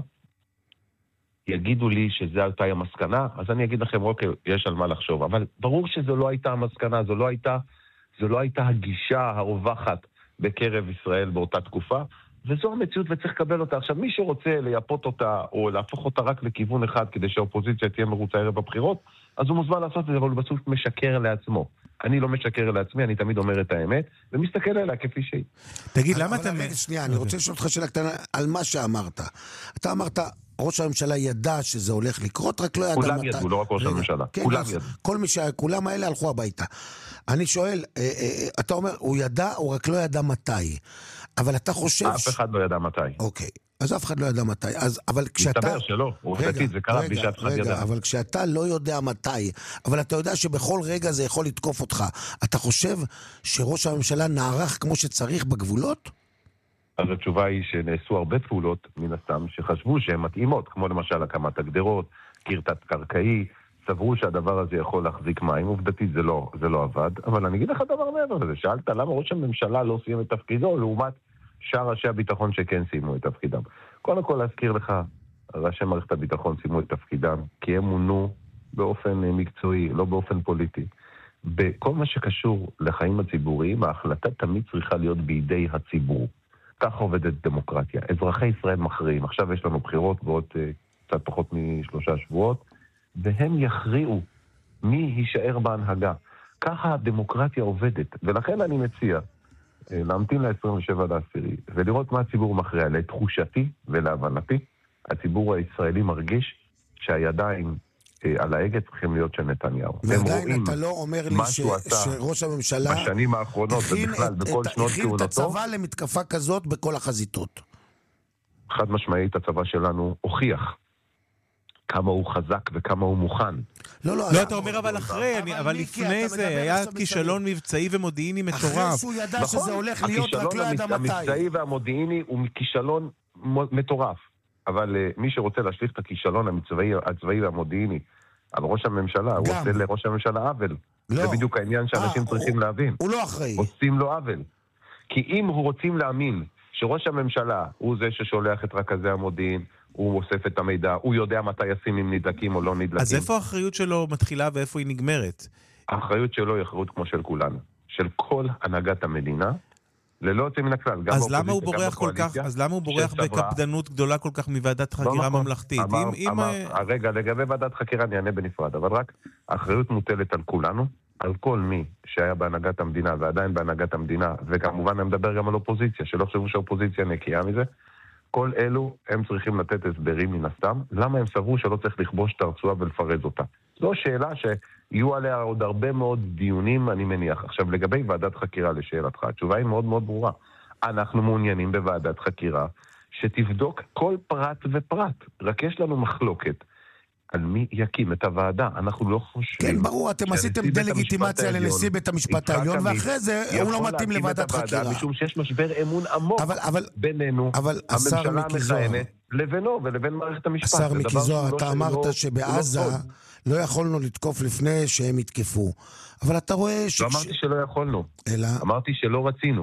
יגידו לי שזה הייתה המסקנה, אז אני אגיד לכם, אוקיי, יש על מה לחשוב, אבל ברור שזו לא הייתה המסקנה, זו לא הייתה, זו לא הייתה הגישה הרווחת בקרב ישראל באותה תקופה, וזו המציאות וצריך לקבל אותה. עכשיו, מי שרוצה לייפות אותה או להפוך אותה רק לכיוון אחד כדי שהאופוזיציה תהיה מרוצה ערב בבחירות, אז הוא מוזמן לעשות את זה, אבל הוא בסוף משקר לעצמו. אני לא משקר לעצמי, אני תמיד אומר את האמת, ומסתכל עליה כפי שהיא. תגיד, למה אתה... שנייה, אני רוצה לשאול אותך שאלה קטנה על מה שאמרת. אתה אמרת, ראש הממשלה ידע שזה הולך לקרות, רק לא ידע מתי. כולם ידעו, לא רק ראש הממשלה. כולם ידעו. כל מי שכולם האלה הלכו הביתה. אני שואל, אתה אומר, הוא ידע, הוא רק לא ידע מתי. אבל אתה חושב... אף אחד לא ידע מתי. אוקיי. אז אף אחד לא ידע מתי. אז, אבל כשאתה... מסתבר שלא, עובדתית, זה קרה בלי שאף אחד ידע. רגע, אבל כשאתה לא יודע מתי, אבל אתה יודע שבכל רגע זה יכול לתקוף אותך, אתה חושב שראש הממשלה נערך כמו שצריך בגבולות? אז התשובה היא שנעשו הרבה פעולות, מן הסתם, שחשבו שהן מתאימות, כמו למשל הקמת הגדרות, קרתת קרקעי, סברו שהדבר הזה יכול להחזיק מים, עובדתית זה לא, זה לא עבד, אבל אני אגיד לך דבר מעבר לזה, שאלת למה ראש הממשלה לא סיים את תפקידו, לעומת שאר ראשי הביטחון שכן סיימו את תפקידם. קודם כל להזכיר לך, ראשי מערכת הביטחון סיימו את תפקידם, כי הם מונו באופן מקצועי, לא באופן פוליטי. בכל מה שקשור לחיים הציבוריים, ההחלטה תמיד צריכה להיות בידי הציבור. כך עובדת דמוקרטיה. אזרחי ישראל מכריעים. עכשיו יש לנו בחירות בעוד uh, קצת פחות משלושה שבועות, והם יכריעו מי יישאר בהנהגה. ככה הדמוקרטיה עובדת. ולכן אני מציע uh, להמתין ל-עשרים ושבעה לעשירי, ולראות מה הציבור מכריע. לתחושתי ולהבנתי, הציבור הישראלי מרגיש שהידיים על ההגה צריכים להיות של נתניהו. ועדיין אתה לא אומר לי שראש הממשלה בשנים האחרונות ובכלל בכל שנות כהונתו, הכין את הצבא למתקפה כזאת בכל החזיתות. חד משמעית הצבא שלנו הוכיח כמה הוא חזק וכמה הוא מוכן. לא, לא, לא, אתה אומר אבל אחרי, אבל לפני זה היה כישלון מבצעי ומודיעיני מטורף. אחרי שהוא ידע שזה הולך להיות, רק לא ידע מתי. המבצעי והמודיעיני הוא כישלון מטורף. אבל uh, מי שרוצה להשליך את הכישלון המצבאי, הצבאי והמודיעיני על ראש הממשלה, הוא עושה לראש הממשלה עוול. לא. זה בדיוק העניין שאנשים 아, צריכים הוא, להבין. הוא לא אחראי. עושים לו עוול. כי אם הוא רוצים להאמין שראש הממשלה הוא זה ששולח את רכזי המודיעין, הוא אוסף את המידע, הוא יודע מתי הסימים נדלקים או לא נדלקים. אז איפה האחריות שלו מתחילה ואיפה היא נגמרת? האחריות שלו היא אחריות כמו של כולנו. של כל הנהגת המדינה, ללא יוצא מן הכלל. אז למה הוא בורח כל כך, אז למה הוא בורח בקפדנות גדולה כל כך מוועדת חקירה ממלכתית? רגע, לגבי ועדת חקירה אני אענה בנפרד, אבל רק האחריות מוטלת על כולנו, על כל מי שהיה בהנהגת המדינה ועדיין בהנהגת המדינה, וכמובן אני מדבר גם על אופוזיציה, שלא חשבו שהאופוזיציה נקייה מזה, כל אלו הם צריכים לתת הסברים מן הסתם, למה הם סברו שלא צריך לכבוש את הרצועה ולפרז אותה. זו שאלה שיהיו עליה עוד הרבה מאוד דיונים, אני מניח. עכשיו, לגבי ועדת חקירה לשאלתך, התשובה היא מאוד מאוד ברורה. אנחנו מעוניינים בוועדת חקירה שתבדוק כל פרט ופרט. רק יש לנו מחלוקת על מי יקים את הוועדה. אנחנו לא חושבים... כן, ברור, אתם עשיתם דלגיטימציה לנשיא בית המשפט העליון, ואחרי זה הוא לא מתאים לוועדת חקירה. משום שיש משבר אמון עמוק בינינו, הממשלה המכהנת, לבינו ולבין מערכת המשפט. השר מיקי זוהר, אתה אמרת שבעזה לא יכולנו לתקוף לפני שהם יתקפו. אבל אתה רואה ש... לא אמרתי שלא יכולנו. אלא? אמרתי שלא רצינו.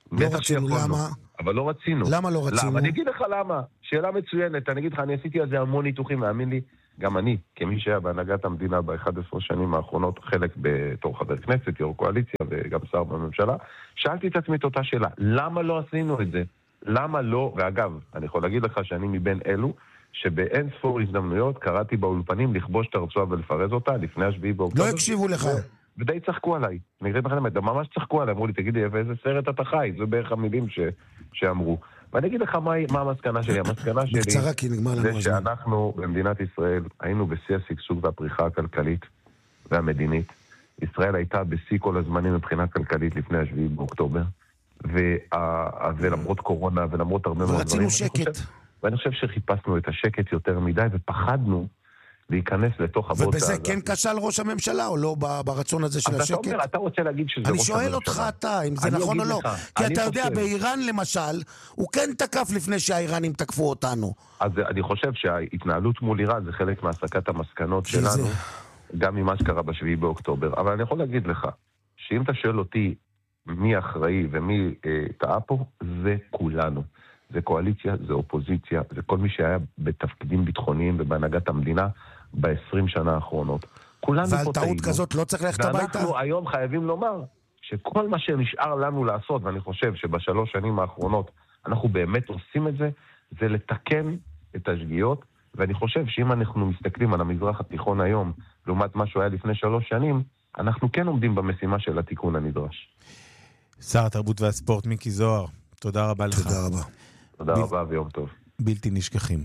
לא רצינו, למה? אבל לא רצינו. למה לא רצינו? למה? אני אגיד לך למה. שאלה מצוינת. אני אגיד לך, אני עשיתי על זה המון ניתוחים, מאמין לי. גם אני, כמי שהיה בהנהגת המדינה ב-אחת עשרה שנים האחרונות, חלק בתור חבר כנסת, יו"ר קואליציה וגם שר בממשלה, שאלתי את עצמי את אותה שאלה. למה לא עשינו את זה? למה לא? ואגב, אני יכול להגיד לך שאני מבין אלו, שבאין ספור הזדמנויות קראתי באולפנים לכבוש את הרצועה ולפרז אותה לפני השביעי באוקטובר. לא הקשיבו לך. ודי צחקו עליי. אני אגיד לך באמת, ממש צחקו עליי. אמרו לי, תגידי, איזה סרט אתה חי? זה בערך המילים ש... שאמרו. ואני אגיד לך מה, מה המסקנה שלי. המסקנה שלי בקצרה, כי נגמר לנו זה שאנחנו במדינת ישראל היינו בשיא השגשוג והפריחה הכלכלית והמדינית. ישראל הייתה בשיא כל הזמנים מבחינה כלכלית לפני השביעי באוקטובר. וה... ולמרות קורונה ולמרות הרבה מאוד דברים. ורצינו שקט. ואני חושב שחיפשנו את השקט יותר מדי ופחדנו להיכנס לתוך הבוט הזה. ובזה כן כשל ראש הממשלה או לא ברצון הזה של השקט? אתה אומר, אתה רוצה להגיד שזה ראש הממשלה. אני שואל אותך אתה, אם זה נכון או לא. כי אתה יודע, באיראן למשל, הוא כן תקף לפני שהאיראנים תקפו אותנו. אז אני חושב שההתנהלות מול איראן זה חלק מהסקת המסקנות שלנו, גם ממה שקרה בשביעי באוקטובר. אבל אני יכול להגיד לך, שאם אתה שואל אותי מי אחראי ומי טעה פה, זה כולנו. זה קואליציה, זה אופוזיציה, זה כל מי שהיה בתפקידים ביטחוניים ובהנהגת המדינה ב-עשרים שנה האחרונות. כולנו ועל טעות כזאת לא צריך ללכת הביתה? ואנחנו היום חייבים לומר שכל מה שנשאר לנו לעשות, ואני חושב שבשלוש שנים האחרונות אנחנו באמת עושים את זה, זה לתקן את השגיאות, ואני חושב שאם אנחנו מסתכלים על המזרח התיכון היום, לעומת מה שהוא היה לפני שלוש שנים, אנחנו כן עומדים במשימה של התיקון הנדרש. שר התרבות והספורט מיקי זוהר, תודה רבה לך. תודה רבה. תודה ב... רבה ויום טוב. בלתי נשכחים.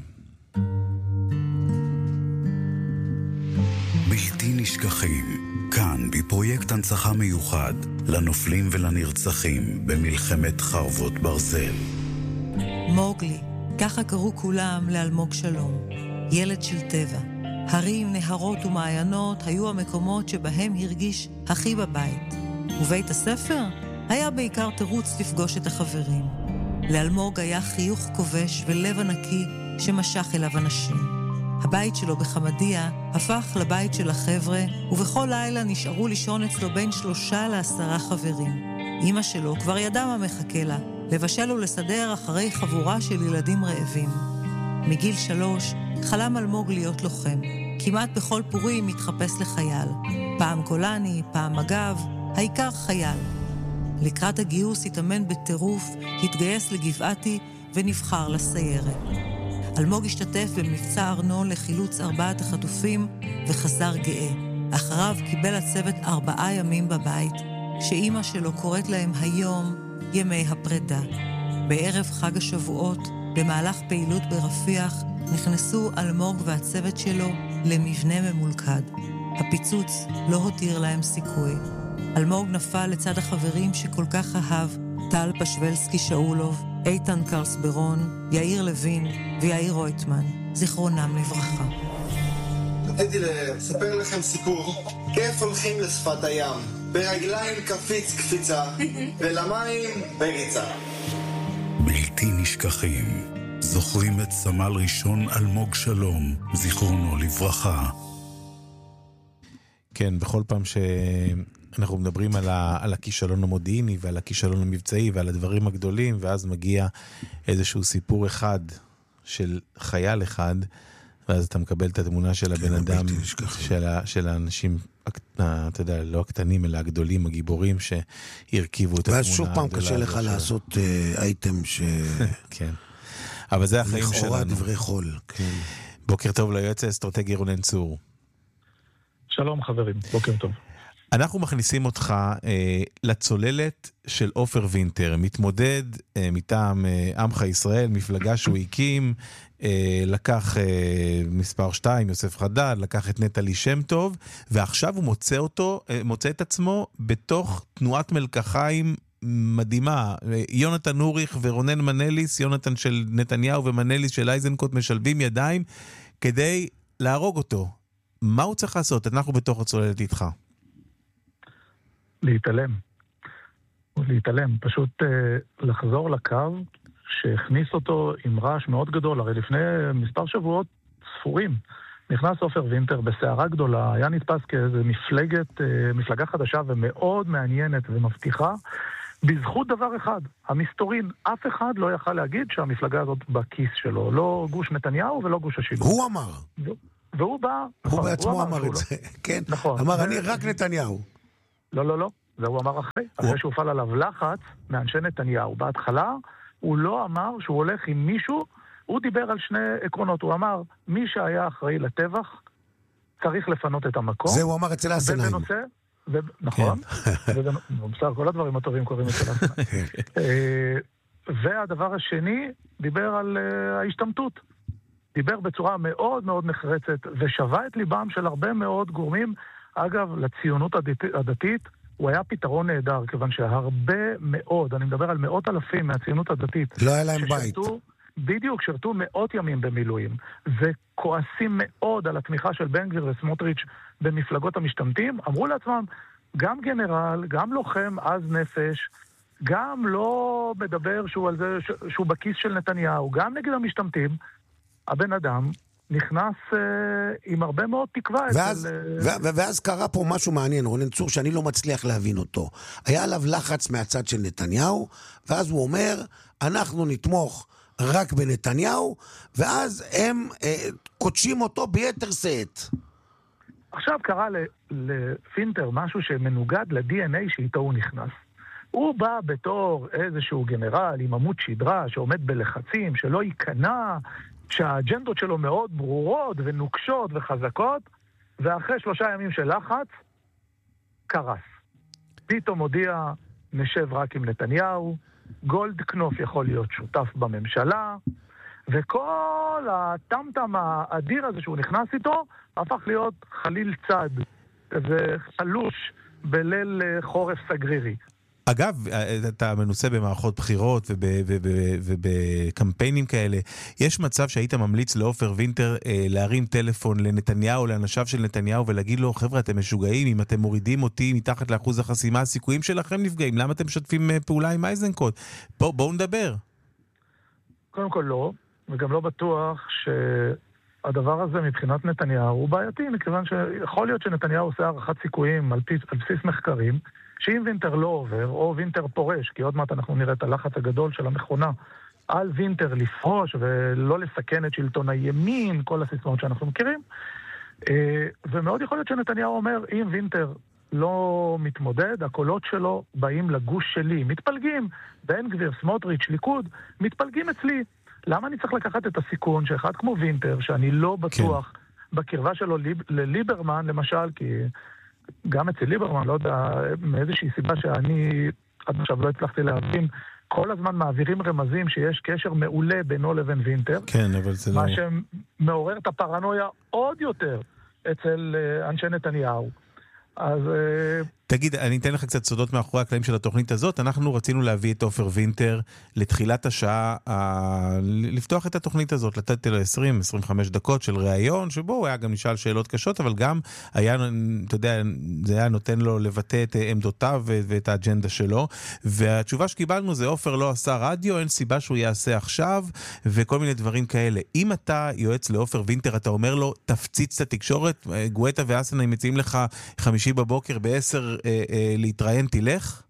בלתי נשכחים, כאן בפרויקט הנצחה מיוחד לנופלים ולנרצחים במלחמת חרבות ברזל. מוגלי, ככה קראו כולם לאלמוג שלום, ילד של טבע. הרים, נהרות ומעיינות היו המקומות שבהם הרגיש הכי בבית. ובית הספר היה בעיקר תירוץ לפגוש את החברים. לאלמוג היה חיוך כובש ולב ענקי שמשך אליו אנשים. הבית שלו בחמדיה הפך לבית של החבר'ה, ובכל לילה נשארו לישון אצלו בין שלושה לעשרה חברים. אמא שלו כבר ידעה מה מחכה לה, לבשל ולסדר אחרי חבורה של ילדים רעבים. מגיל שלוש חלם אלמוג להיות לוחם. כמעט בכל פורים מתחפש לחייל. פעם קולני, פעם מג"ב, העיקר חייל. לקראת הגיוס התאמן בטירוף, התגייס לגבעתי ונבחר לסיירת. אלמוג השתתף במבצע ארנון לחילוץ ארבעת החטופים וחזר גאה. אחריו קיבל הצוות ארבעה ימים בבית, שאימא שלו קוראת להם היום ימי הפרידה. בערב חג השבועות, במהלך פעילות ברפיח, נכנסו אלמוג והצוות שלו למבנה ממולכד. הפיצוץ לא הותיר להם סיכוי. אלמוג נפל לצד החברים שכל כך אהב, טל פשוולסקי שאולוב, איתן קרסברון, יאיר לוין ויאיר רויטמן, זיכרונם לברכה. רציתי לספר לכם סיפור. כיף הולכים לשפת הים, ברגליים קפיץ קפיצה, ולמים בריצה. בלתי נשכחים, זוכרים את סמל ראשון אלמוג שלום, זיכרונו לברכה. כן, בכל פעם שאנחנו מדברים על, ה, על הכישלון המודיעיני ועל הכישלון המבצעי ועל הדברים הגדולים, ואז מגיע איזשהו סיפור אחד של חייל אחד, ואז אתה מקבל את התמונה של הבן אדם, של, ה, של האנשים, אתה יודע, לא הקטנים, אלא הגדולים, הגיבורים שהרכיבו את התמונה. ואז שוב פעם קשה לך לעשות אייטם ש... כן. אבל זה החיים שלנו. לכאורה דברי חול. כן. בוקר טוב ליועץ האסטרטגי רונן צור. שלום חברים, בוקר טוב. אנחנו מכניסים אותך אה, לצוללת של עופר וינטר, מתמודד אה, מטעם אה, עמך ישראל, מפלגה שהוא הקים, אה, לקח אה, מספר שתיים, יוסף חדד, לקח את נטלי שם טוב, ועכשיו הוא מוצא אותו, אה, מוצא את עצמו בתוך תנועת מלקחיים מדהימה. יונתן אוריך ורונן מנליס, יונתן של נתניהו ומנליס של אייזנקוט משלבים ידיים כדי להרוג אותו. מה הוא צריך לעשות? אנחנו בתוך הצוללת איתך. להתעלם. להתעלם. פשוט אה, לחזור לקו שהכניס אותו עם רעש מאוד גדול. הרי לפני מספר שבועות ספורים נכנס עופר וינטר בסערה גדולה, היה נתפס כאיזו מפלגת, אה, מפלגה חדשה ומאוד מעניינת ומבטיחה, בזכות דבר אחד, המסתורין, אף אחד לא יכל להגיד שהמפלגה הזאת בכיס שלו, לא גוש נתניהו ולא גוש השילוב. הוא אמר. והוא בא... הוא בעצמו אמר את זה, כן. אמר, אני רק נתניהו. לא, לא, לא. זה הוא אמר אחרי. אחרי שהופעל עליו לחץ מאנשי נתניהו. בהתחלה הוא לא אמר שהוא הולך עם מישהו, הוא דיבר על שני עקרונות. הוא אמר, מי שהיה אחראי לטבח, צריך לפנות את המקום. זה הוא אמר אצל הסנאים. נכון. בסדר, כל הדברים הטובים קוראים אצל הסנאים. והדבר השני, דיבר על ההשתמטות. דיבר בצורה מאוד מאוד נחרצת, ושווה את ליבם של הרבה מאוד גורמים. אגב, לציונות הדתית, הוא היה פתרון נהדר, כיוון שהרבה מאוד, אני מדבר על מאות אלפים מהציונות הדתית, לא היה להם בית. בדיוק, שרתו מאות ימים במילואים, וכועסים מאוד על התמיכה של בן גביר וסמוטריץ' במפלגות המשתמטים, אמרו לעצמם, גם גנרל, גם לוחם עז נפש, גם לא מדבר שהוא, על זה, שהוא בכיס של נתניהו, גם נגד המשתמטים, הבן אדם נכנס uh, עם הרבה מאוד תקווה. ואז, אצל, uh... ו- ואז קרה פה משהו מעניין, רונן צור, שאני לא מצליח להבין אותו. היה עליו לחץ מהצד של נתניהו, ואז הוא אומר, אנחנו נתמוך רק בנתניהו, ואז הם uh, קודשים אותו ביתר שאת. עכשיו קרה לפינטר משהו שמנוגד ל-די אן איי שאיתו הוא נכנס. הוא בא בתור איזשהו גנרל עם עמוד שדרה שעומד בלחצים, שלא ייכנע, שהאג'נדות שלו מאוד ברורות ונוקשות וחזקות, ואחרי שלושה ימים של לחץ, קרס. פתאום הודיע, נשב רק עם נתניהו, גולדקנופ יכול להיות שותף בממשלה, וכל הטמטם האדיר הזה שהוא נכנס איתו, הפך להיות חליל צד, וחלוש בליל חורף סגרירי. אגב, אתה מנוסה במערכות בחירות ובקמפיינים כאלה. יש מצב שהיית ממליץ לעופר וינטר להרים טלפון לנתניהו, לאנשיו של נתניהו, ולהגיד לו, חבר'ה, אתם משוגעים, אם אתם מורידים אותי מתחת לאחוז החסימה, הסיכויים שלכם נפגעים. למה אתם משתפים פעולה עם אייזנקוט? בואו בוא נדבר. קודם כל לא, וגם לא בטוח שהדבר הזה מבחינת נתניהו הוא בעייתי, מכיוון שיכול להיות שנתניהו עושה הערכת סיכויים על בסיס מחקרים, שאם וינטר לא עובר, או וינטר פורש, כי עוד מעט אנחנו נראה את הלחץ הגדול של המכונה, על וינטר לפרוש ולא לסכן את שלטון הימין, כל הסיסמאות שאנחנו מכירים, ומאוד יכול להיות שנתניהו אומר, אם וינטר לא מתמודד, הקולות שלו באים לגוש שלי, מתפלגים, בן גביר, סמוטריץ', ליכוד, מתפלגים אצלי. למה אני צריך לקחת את הסיכון שאחד כמו וינטר, שאני לא בטוח כן. בקרבה שלו לליברמן, למשל, כי גם אצל ליברמן, לא יודע, מאיזושהי סיבה שאני עד עכשיו לא הצלחתי להבין, כל הזמן מעבירים רמזים שיש קשר מעולה בינו לבין וינטר. כן, אבל זה מה לא... מה שמעורר את הפרנויה עוד יותר אצל אנשי נתניהו. אז... תגיד, אני אתן לך קצת סודות מאחורי הקלעים של התוכנית הזאת. אנחנו רצינו להביא את עופר וינטר לתחילת השעה, ה... לפתוח את התוכנית הזאת, לתת לו עשרים עד עשרים וחמש דקות של ראיון, שבו הוא היה גם נשאל שאלות קשות, אבל גם היה, אתה יודע, זה היה נותן לו לבטא את עמדותיו ואת האג'נדה שלו, והתשובה שקיבלנו זה, עופר לא עשה רדיו, אין סיבה שהוא יעשה עכשיו, וכל מיני דברים כאלה. אם אתה יועץ לעופר וינטר, אתה אומר לו, תפציץ את התקשורת, גואטה ואסנה מציעים לך חמישי בבוקר בעשר אה, אה, להתראיין, תלך?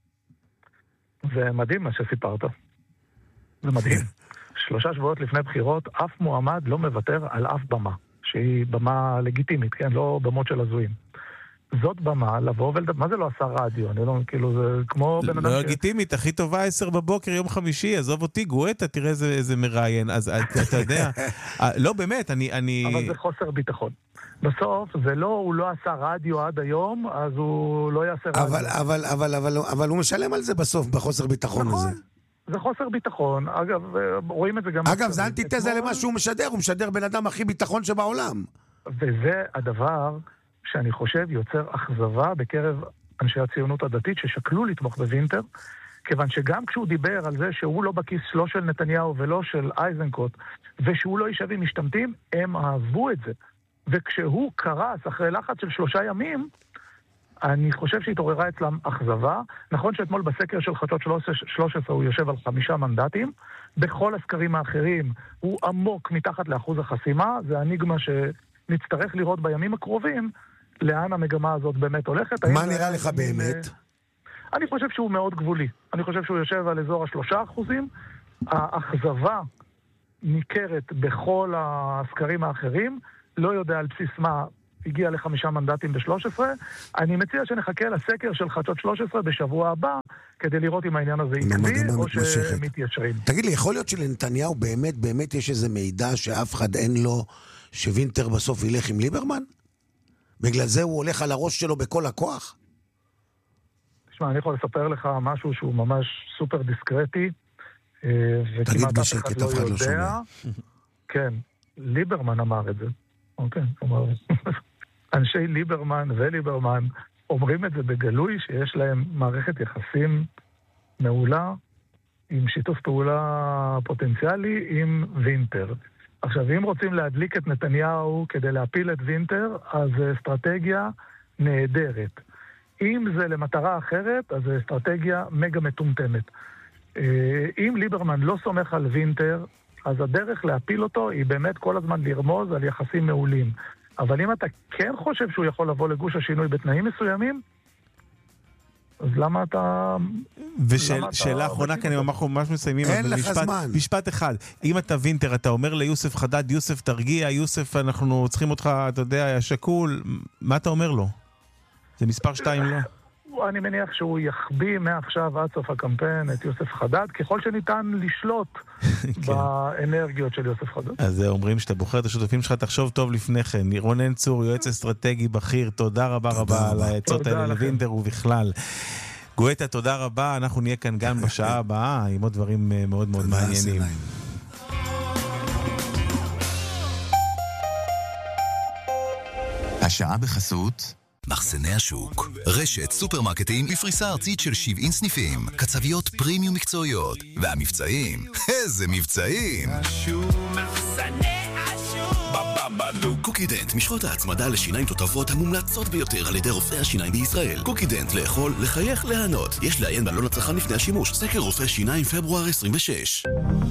זה מדהים מה שסיפרת. זה מדהים. שלושה שבועות לפני בחירות, אף מועמד לא מוותר על אף במה, שהיא במה לגיטימית, כן? לא במות של הזויים. זאת במה, לבוא ולדבר, מה זה לא עשה רדיו? אני לא, כאילו, זה כמו בן אדם לא ש... לגיטימית, הכי טובה עשר בבוקר, יום חמישי, עזוב אותי, גואטה, תראה איזה, איזה מראיין, אז אתה יודע, לא באמת, אני, אני... אבל זה חוסר ביטחון. בסוף, זה לא, הוא לא עשה רדיו עד היום, אז הוא לא יעשה רדיו. אבל, אבל, אבל, אבל, אבל הוא משלם על זה בסוף, בחוסר ביטחון הזה. זה חוסר ביטחון, אגב, רואים את זה גם... אגב, זה אנטיתזה למה שהוא משדר, הוא משדר בן אדם הכי ביטחון שבעולם. וזה הדבר שאני חושב יוצר אכזבה בקרב אנשי הציונות הדתית ששקלו לתמוך בווינטר, כיוון שגם כשהוא דיבר על זה שהוא לא בכיס לא של נתניהו ולא של אייזנקוט, ושהוא לא יישב עם משתמטים, הם אהבו את זה. וכשהוא קרס אחרי לחץ של שלושה ימים, אני חושב שהתעוררה אצלם אכזבה. נכון שאתמול בסקר של חדשות שלוש עשרה הוא יושב על חמישה מנדטים, בכל הסקרים האחרים הוא עמוק מתחת לאחוז החסימה, זה הניגמה שנצטרך לראות בימים הקרובים, לאן המגמה הזאת באמת הולכת. מה נראה לך באמת? אני חושב שהוא מאוד גבולי. אני חושב שהוא יושב על אזור השלושה אחוזים. האכזבה ניכרת בכל הסקרים האחרים. לא יודע על בסיס מה הגיע לחמישה מנדטים ב-שלוש עשרה. אני מציע שנחכה לסקר של חדשות שלוש עשרה בשבוע הבא, כדי לראות אם העניין הזה יקבי או שמתיישרים. תגיד לי, יכול להיות שלנתניהו באמת, באמת יש איזה מידע שאף אחד אין לו, שווינטר בסוף ילך עם ליברמן? בגלל זה הוא הולך על הראש שלו בכל הכוח? תשמע, אני יכול לספר לך משהו שהוא ממש סופר דיסקרטי, וכמעט אף אחד לא יודע. כן, ליברמן אמר את זה. אוקיי, כלומר, אנשי ליברמן וליברמן אומרים את זה בגלוי, שיש להם מערכת יחסים מעולה, עם שיתוף פעולה פוטנציאלי עם וינטר. עכשיו, אם רוצים להדליק את נתניהו כדי להפיל את וינטר, אז זה אסטרטגיה נהדרת. אם זה למטרה אחרת, אז זה אסטרטגיה מגה מטומטמת. אם ליברמן לא סומך על וינטר, אז הדרך להפיל אותו היא באמת כל הזמן לרמוז על יחסים מעולים. אבל אם אתה כן חושב שהוא יכול לבוא לגוש השינוי בתנאים מסוימים, אז למה אתה... ושאלה אחרונה, כי אני ממש מסיימים. אין לך זמן. משפט אחד. אם אתה וינטר, אתה אומר ליוסף חדד, יוסף תרגיע, יוסף אנחנו צריכים אותך, אתה יודע, שקול, מה אתה אומר לו? זה מספר שתיים לא? אני מניח שהוא יחביא מעכשיו עד סוף הקמפיין את יוסף חדד, ככל שניתן לשלוט באנרגיות של יוסף חדד. אז אומרים שאתה בוחר את השותפים שלך, תחשוב טוב לפני כן. רונן צור, יועץ אסטרטגי בכיר, תודה רבה רבה על העצות האלה לוינטר ובכלל. גואטה, תודה רבה, אנחנו נהיה כאן גם בשעה הבאה עם עוד דברים מאוד מאוד מעניינים. השעה בחסות מחסני השוק, רשת סופרמרקטים בפריסה ארצית של שבעים סניפים, קצביות פרימיום מקצועיות, והמבצעים, איזה מבצעים! מחסני השוק! קוקידנט, משחות ההצמדה לשיניים תותבות המומלצות ביותר על ידי רופאי השיניים בישראל. קוקידנט, לאכול, לחייך, להנות. יש לעיין בעלון הצרכן לפני השימוש. סקר רופא שיניים פברואר עשרים ושש.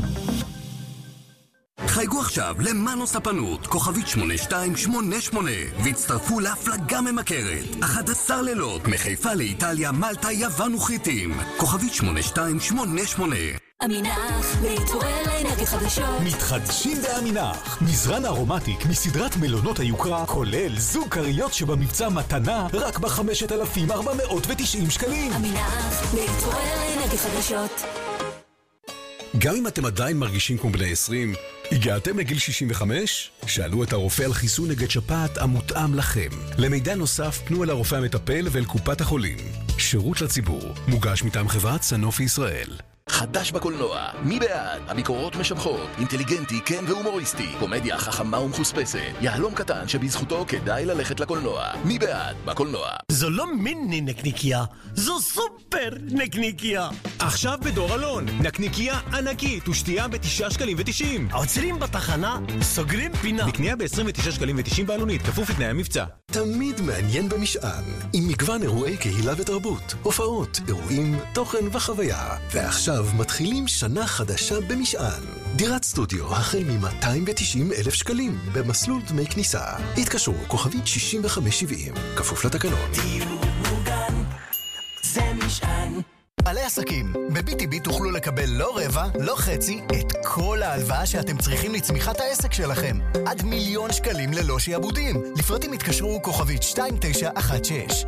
חייגו עכשיו למנו ספנות, כוכבית שמונה שתיים שמונה שמונה, והצטרפו להפלגה ממכרת. אחד עשר לילות, מחיפה לאיטליה, מלטה, יוון וחיטים. כוכבית שמונה שתיים שמונה שמונה. אמינח, להתעורר לאנרגיות חדשות. מתחדשים באמינח. מזרן ארומטיק מסדרת מלונות היוקרה, כולל זוג קריות שבמבצע מתנה רק ב-חמשת אלפים ארבע מאות ותשעים שקלים. אמינח, להתעורר לאנרגיות חדשות. גם אם אתם עדיין מרגישים כמו בני עשרים, הגעתם לגיל שישים וחמש? שאלו את הרופא על חיסון נגד שפעת המותאם לכם. למידע נוסף פנו אל הרופא המטפל ואל קופת החולים. שירות לציבור, מוגש מטעם חברת סנופי ישראל. חדש בקולנוע, מי בעד? הביקורות משבחות, אינטליגנטי, כן והומוריסטי, קומדיה חכמה ומחוספסת, יהלום קטן שבזכותו כדאי ללכת לקולנוע. מי בעד? בקולנוע. זו לא מיני נקניקיה, זו סופר נקניקיה. עכשיו בדור אלון, נקניקיה ענקית ושתייה בתשעה שקלים ותשעים. עוצרים בתחנה, סוגרים פינה. בקנייה ב-עשרים ותשעה שקלים ותשעים בעלונית, כפוף לתנאי המבצע. תמיד מעניין במשען, עם מגוון אירועי קהילה ותרבות, הופעות, אירועים, תוכן וחוויה. ועכשיו מתחילים שנה חדשה במשען. דירת סטודיו החל מ-מאתיים ותשעים אלף שקלים במסלול דמי כניסה. התקשרו כוכבית שישים וחמש שבעים, כפוף לתקנון. דיור מוגן, זה משען. בעלי עסקים, ב-בי טי בי תוכלו לקבל לא רבע, לא חצי, את כל ההלוואה שאתם צריכים לצמיחת העסק שלכם. עד מיליון שקלים ללא שיעבודים. לפרטים התקשרו כוכבית שתיים תשע אחת שש.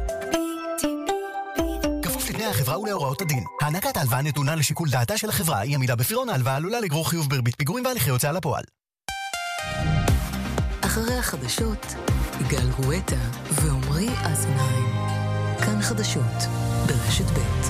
כפוף לתנאי החברה ולהוראות הדין. הענקת ההלוואה נתונה לשיקול דעתה של החברה, היא עמידה בפירעון ההלוואה עלולה לגרור חיוב בריבית פיגורים והליכי הוצאה לפועל. אחרי החדשות, גל גואטה ועומרי אזנהיים. כאן חדשות, ברשת ב'.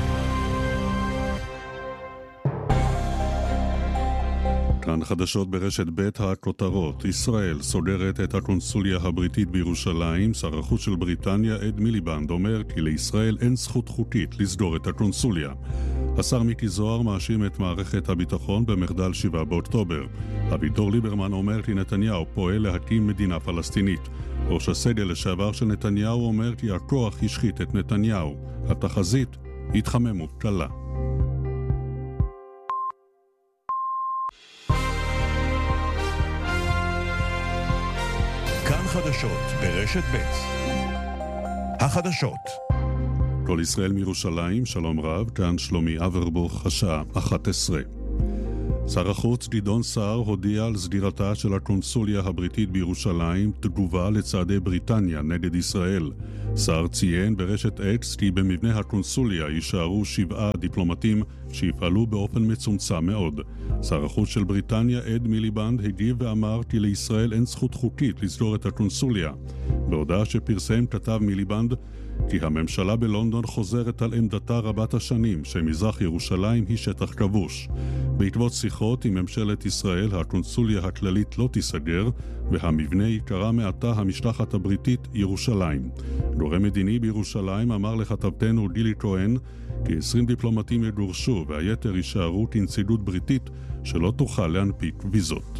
כאן חדשות ברשת ב' הכותרות. ישראל סוגרת את הקונסוליה הבריטית בירושלים. שר החוץ של בריטניה אד מיליבנד אומר כי לישראל אין זכות חוקית לסגור את הקונסוליה. השר מיקי זוהר מאשים את מערכת הביטחון במחדל שבעה באוקטובר. אביגדור ליברמן אומר כי נתניהו פועל להקים מדינה פלסטינית. ראש הסגל לשעבר של נתניהו אומר כי הכוח השחית את נתניהו. התחזית התחממות קלה. כאן חדשות ברשת ב'. החדשות כל ישראל מירושלים, שלום רב, כאן שלומי אברבוך, השעה אחת עשרה. שר החוץ גדעון סער הודיע על סגירתה של הקונסוליה הבריטית בירושלים תגובה לצעדי בריטניה נגד ישראל. סער ציין ברשת אקס כי במבנה הקונסוליה יישארו שבעה דיפלומטים שיפעלו באופן מצומצם מאוד. שר החוץ של בריטניה אד מיליבנד הגיב ואמר כי לישראל אין זכות חוקית לסגור את הקונסוליה. בהודעה שפרסם כתב מיליבנד כי הממשלה בלונדון חוזרת על עמדתה רבת השנים שמזרח ירושלים היא שטח כבוש. בעקבות שיחות עם ממשלת ישראל, הקונסוליה הכללית לא תיסגר והמבנה יקרא מעתה המשלחת הבריטית ירושלים. גורם מדיני בירושלים אמר לכתבתנו גילי כהן כי עשרים דיפלומטים יגורשו והיתר יישארו כנציגות בריטית שלא תוכל להנפיק ויזות.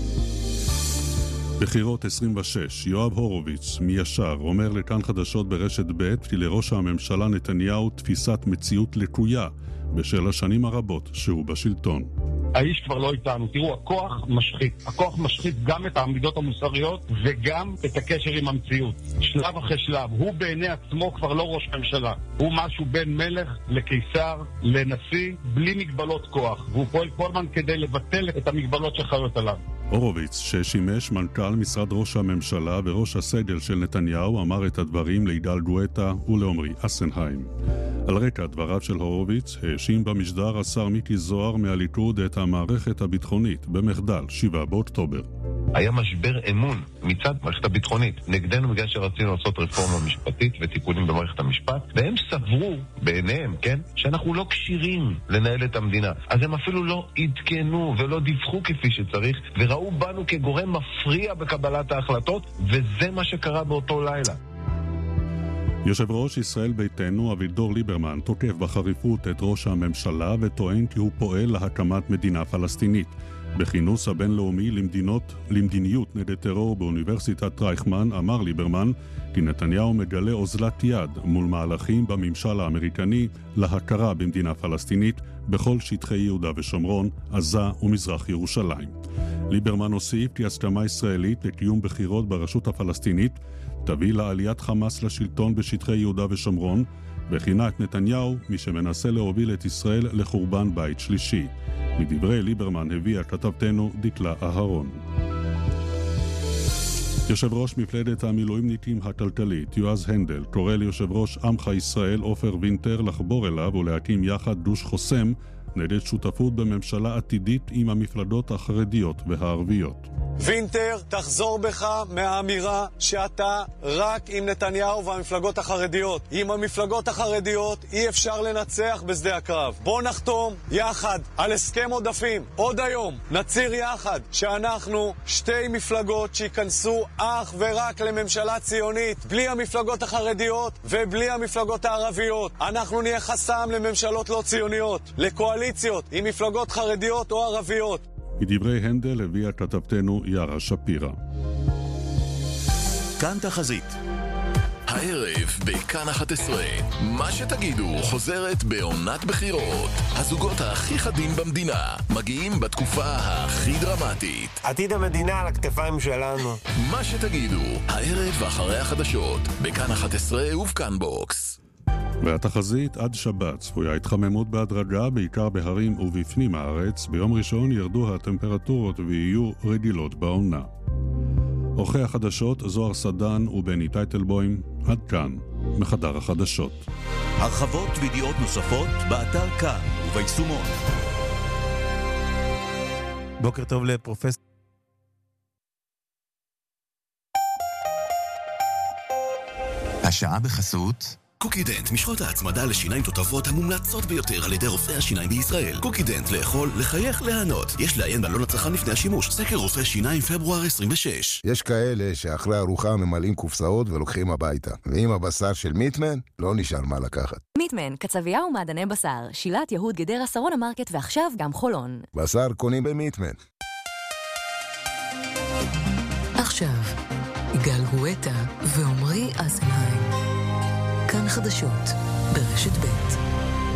בחירות עשרים ושש, יואב הורוביץ מישר אומר לכאן חדשות ברשת ב' כי לראש הממשלה נתניהו תפיסת מציאות לקויה בשל השנים הרבות שהוא בשלטון. האיש כבר לא איתנו. תראו, הכוח משחית. הכוח משחית גם את העמידות המוסריות וגם את הקשר עם המציאות. שלב אחרי שלב. הוא בעיני עצמו כבר לא ראש ממשלה. הוא משהו בין מלך לקיסר, לנשיא, בלי מגבלות כוח. והוא פועל כל הזמן כדי לבטל את המגבלות שחיות עליו. הורוביץ, ששימש מנכ"ל משרד ראש הממשלה וראש הסגל של נתניהו, אמר את הדברים ליגאל גואטה ולעומרי אסנהיים. על רקע דבריו של הורוביץ, האשים במשדר השר מיקי זוהר מהליכוד את המערכת הביטחונית במחדל שבעה באוקטובר. היה משבר אמון מצד מערכת הביטחונית נגדנו בגלל שרצינו לעשות רפורמה משפטית וטיפולים במערכת המשפט, והם סברו בעיניהם, כן, שאנחנו לא קשירים לנהל את המדינה. אז הם אפילו לא עדכנו ולא דיווחו כפי שצריך, וראו בנו כגורם מפריע בקבלת ההחלטות, וזה מה שקרה באותו לילה. יושב ראש ישראל ביתנו אביגדור ליברמן תוקף בחריפות את ראש הממשלה וטוען כי הוא פועל להקמת מדינה פלסטינית. בכינוס הבינלאומי למדינות, למדיניות נגד טרור באוניברסיטת רייכמן אמר ליברמן כי נתניהו מגלה אוזלת יד מול מהלכים בממשל האמריקני להכרה במדינה פלסטינית בכל שטחי יהודה ושומרון, עזה ומזרח ירושלים. ליברמן הוסיף כי הסכמה ישראלית לקיום בחירות ברשות הפלסטינית תביא לעליית חמאס לשלטון בשטחי יהודה ושומרון, וכינה את נתניהו מי שמנסה להוביל את ישראל לחורבן בית שלישי. מדברי ליברמן הביאה כתבתנו דקלה אהרון. יושב ראש מפלגת המילואימניקים הכלכלית יועז הנדל קורא ליושב ראש עמך ישראל עופר וינטר לחבור אליו ולהקים יחד גוש חוסם נגד שותפות בממשלה עתידית עם המפלגות החרדיות והערביות. וינטר, תחזור בך מהאמירה שאתה רק עם נתניהו והמפלגות החרדיות. עם המפלגות החרדיות אי אפשר לנצח בשדה הקרב. בוא נחתום יחד על הסכם עודפים. עוד היום נציר יחד שאנחנו שתי מפלגות שיכנסו אך ורק לממשלה ציונית, בלי המפלגות החרדיות ובלי המפלגות הערביות. אנחנו נהיה חסם לממשלות לא ציוניות, לקואליציות עם מפלגות חרדיות או ערביות. מדברי הנדל הביאה כתבתנו יערה שפירא. כאן תחזית. הערב בכאן אחת עשרה, מה שתגידו חוזרת בעונת בחירות. הזוגות הכי חדים במדינה מגיעים בתקופה הכי דרמטית. עתיד המדינה על הכתפיים שלנו. מה שתגידו, הערב אחרי החדשות, בכאן אחת עשרה ובכאן בוקס. והתחזית עד שבת צפויה התחממות בהדרגה בעיקר בהרים ובפנים הארץ. ביום ראשון ירדו הטמפרטורות ויהיו רגילות בעונה. עורכי החדשות זוהר סדן ובני טייטלבוים. עד כאן מחדר החדשות. הרחבות וידיעות נוספות באתר כאן וביישומון. בוקר טוב לפרופסור השעה בחסות קוקידנט, משחות ההצמדה לשיניים תותבות המומלצות ביותר על ידי רופאי השיניים בישראל. קוקידנט, לאכול, לחייך, להנות. יש לעיין בעלון הצרכן לפני השימוש. סקר רופא שיניים פברואר עשרים ושש. יש כאלה שאחרי ארוחה ממלאים קופסאות ולוקחים הביתה. ועם הבשר של מיטמן, לא נשאר מה לקחת. מיטמן, קצבייה ומעדני בשר. שילת יהוד גדרה שרון המרקט ועכשיו גם חולון. בשר קונים במיטמן. עכשיו, יגאל גואטה ועומרי אסנהיים. כאן חדשות ברשת ב'.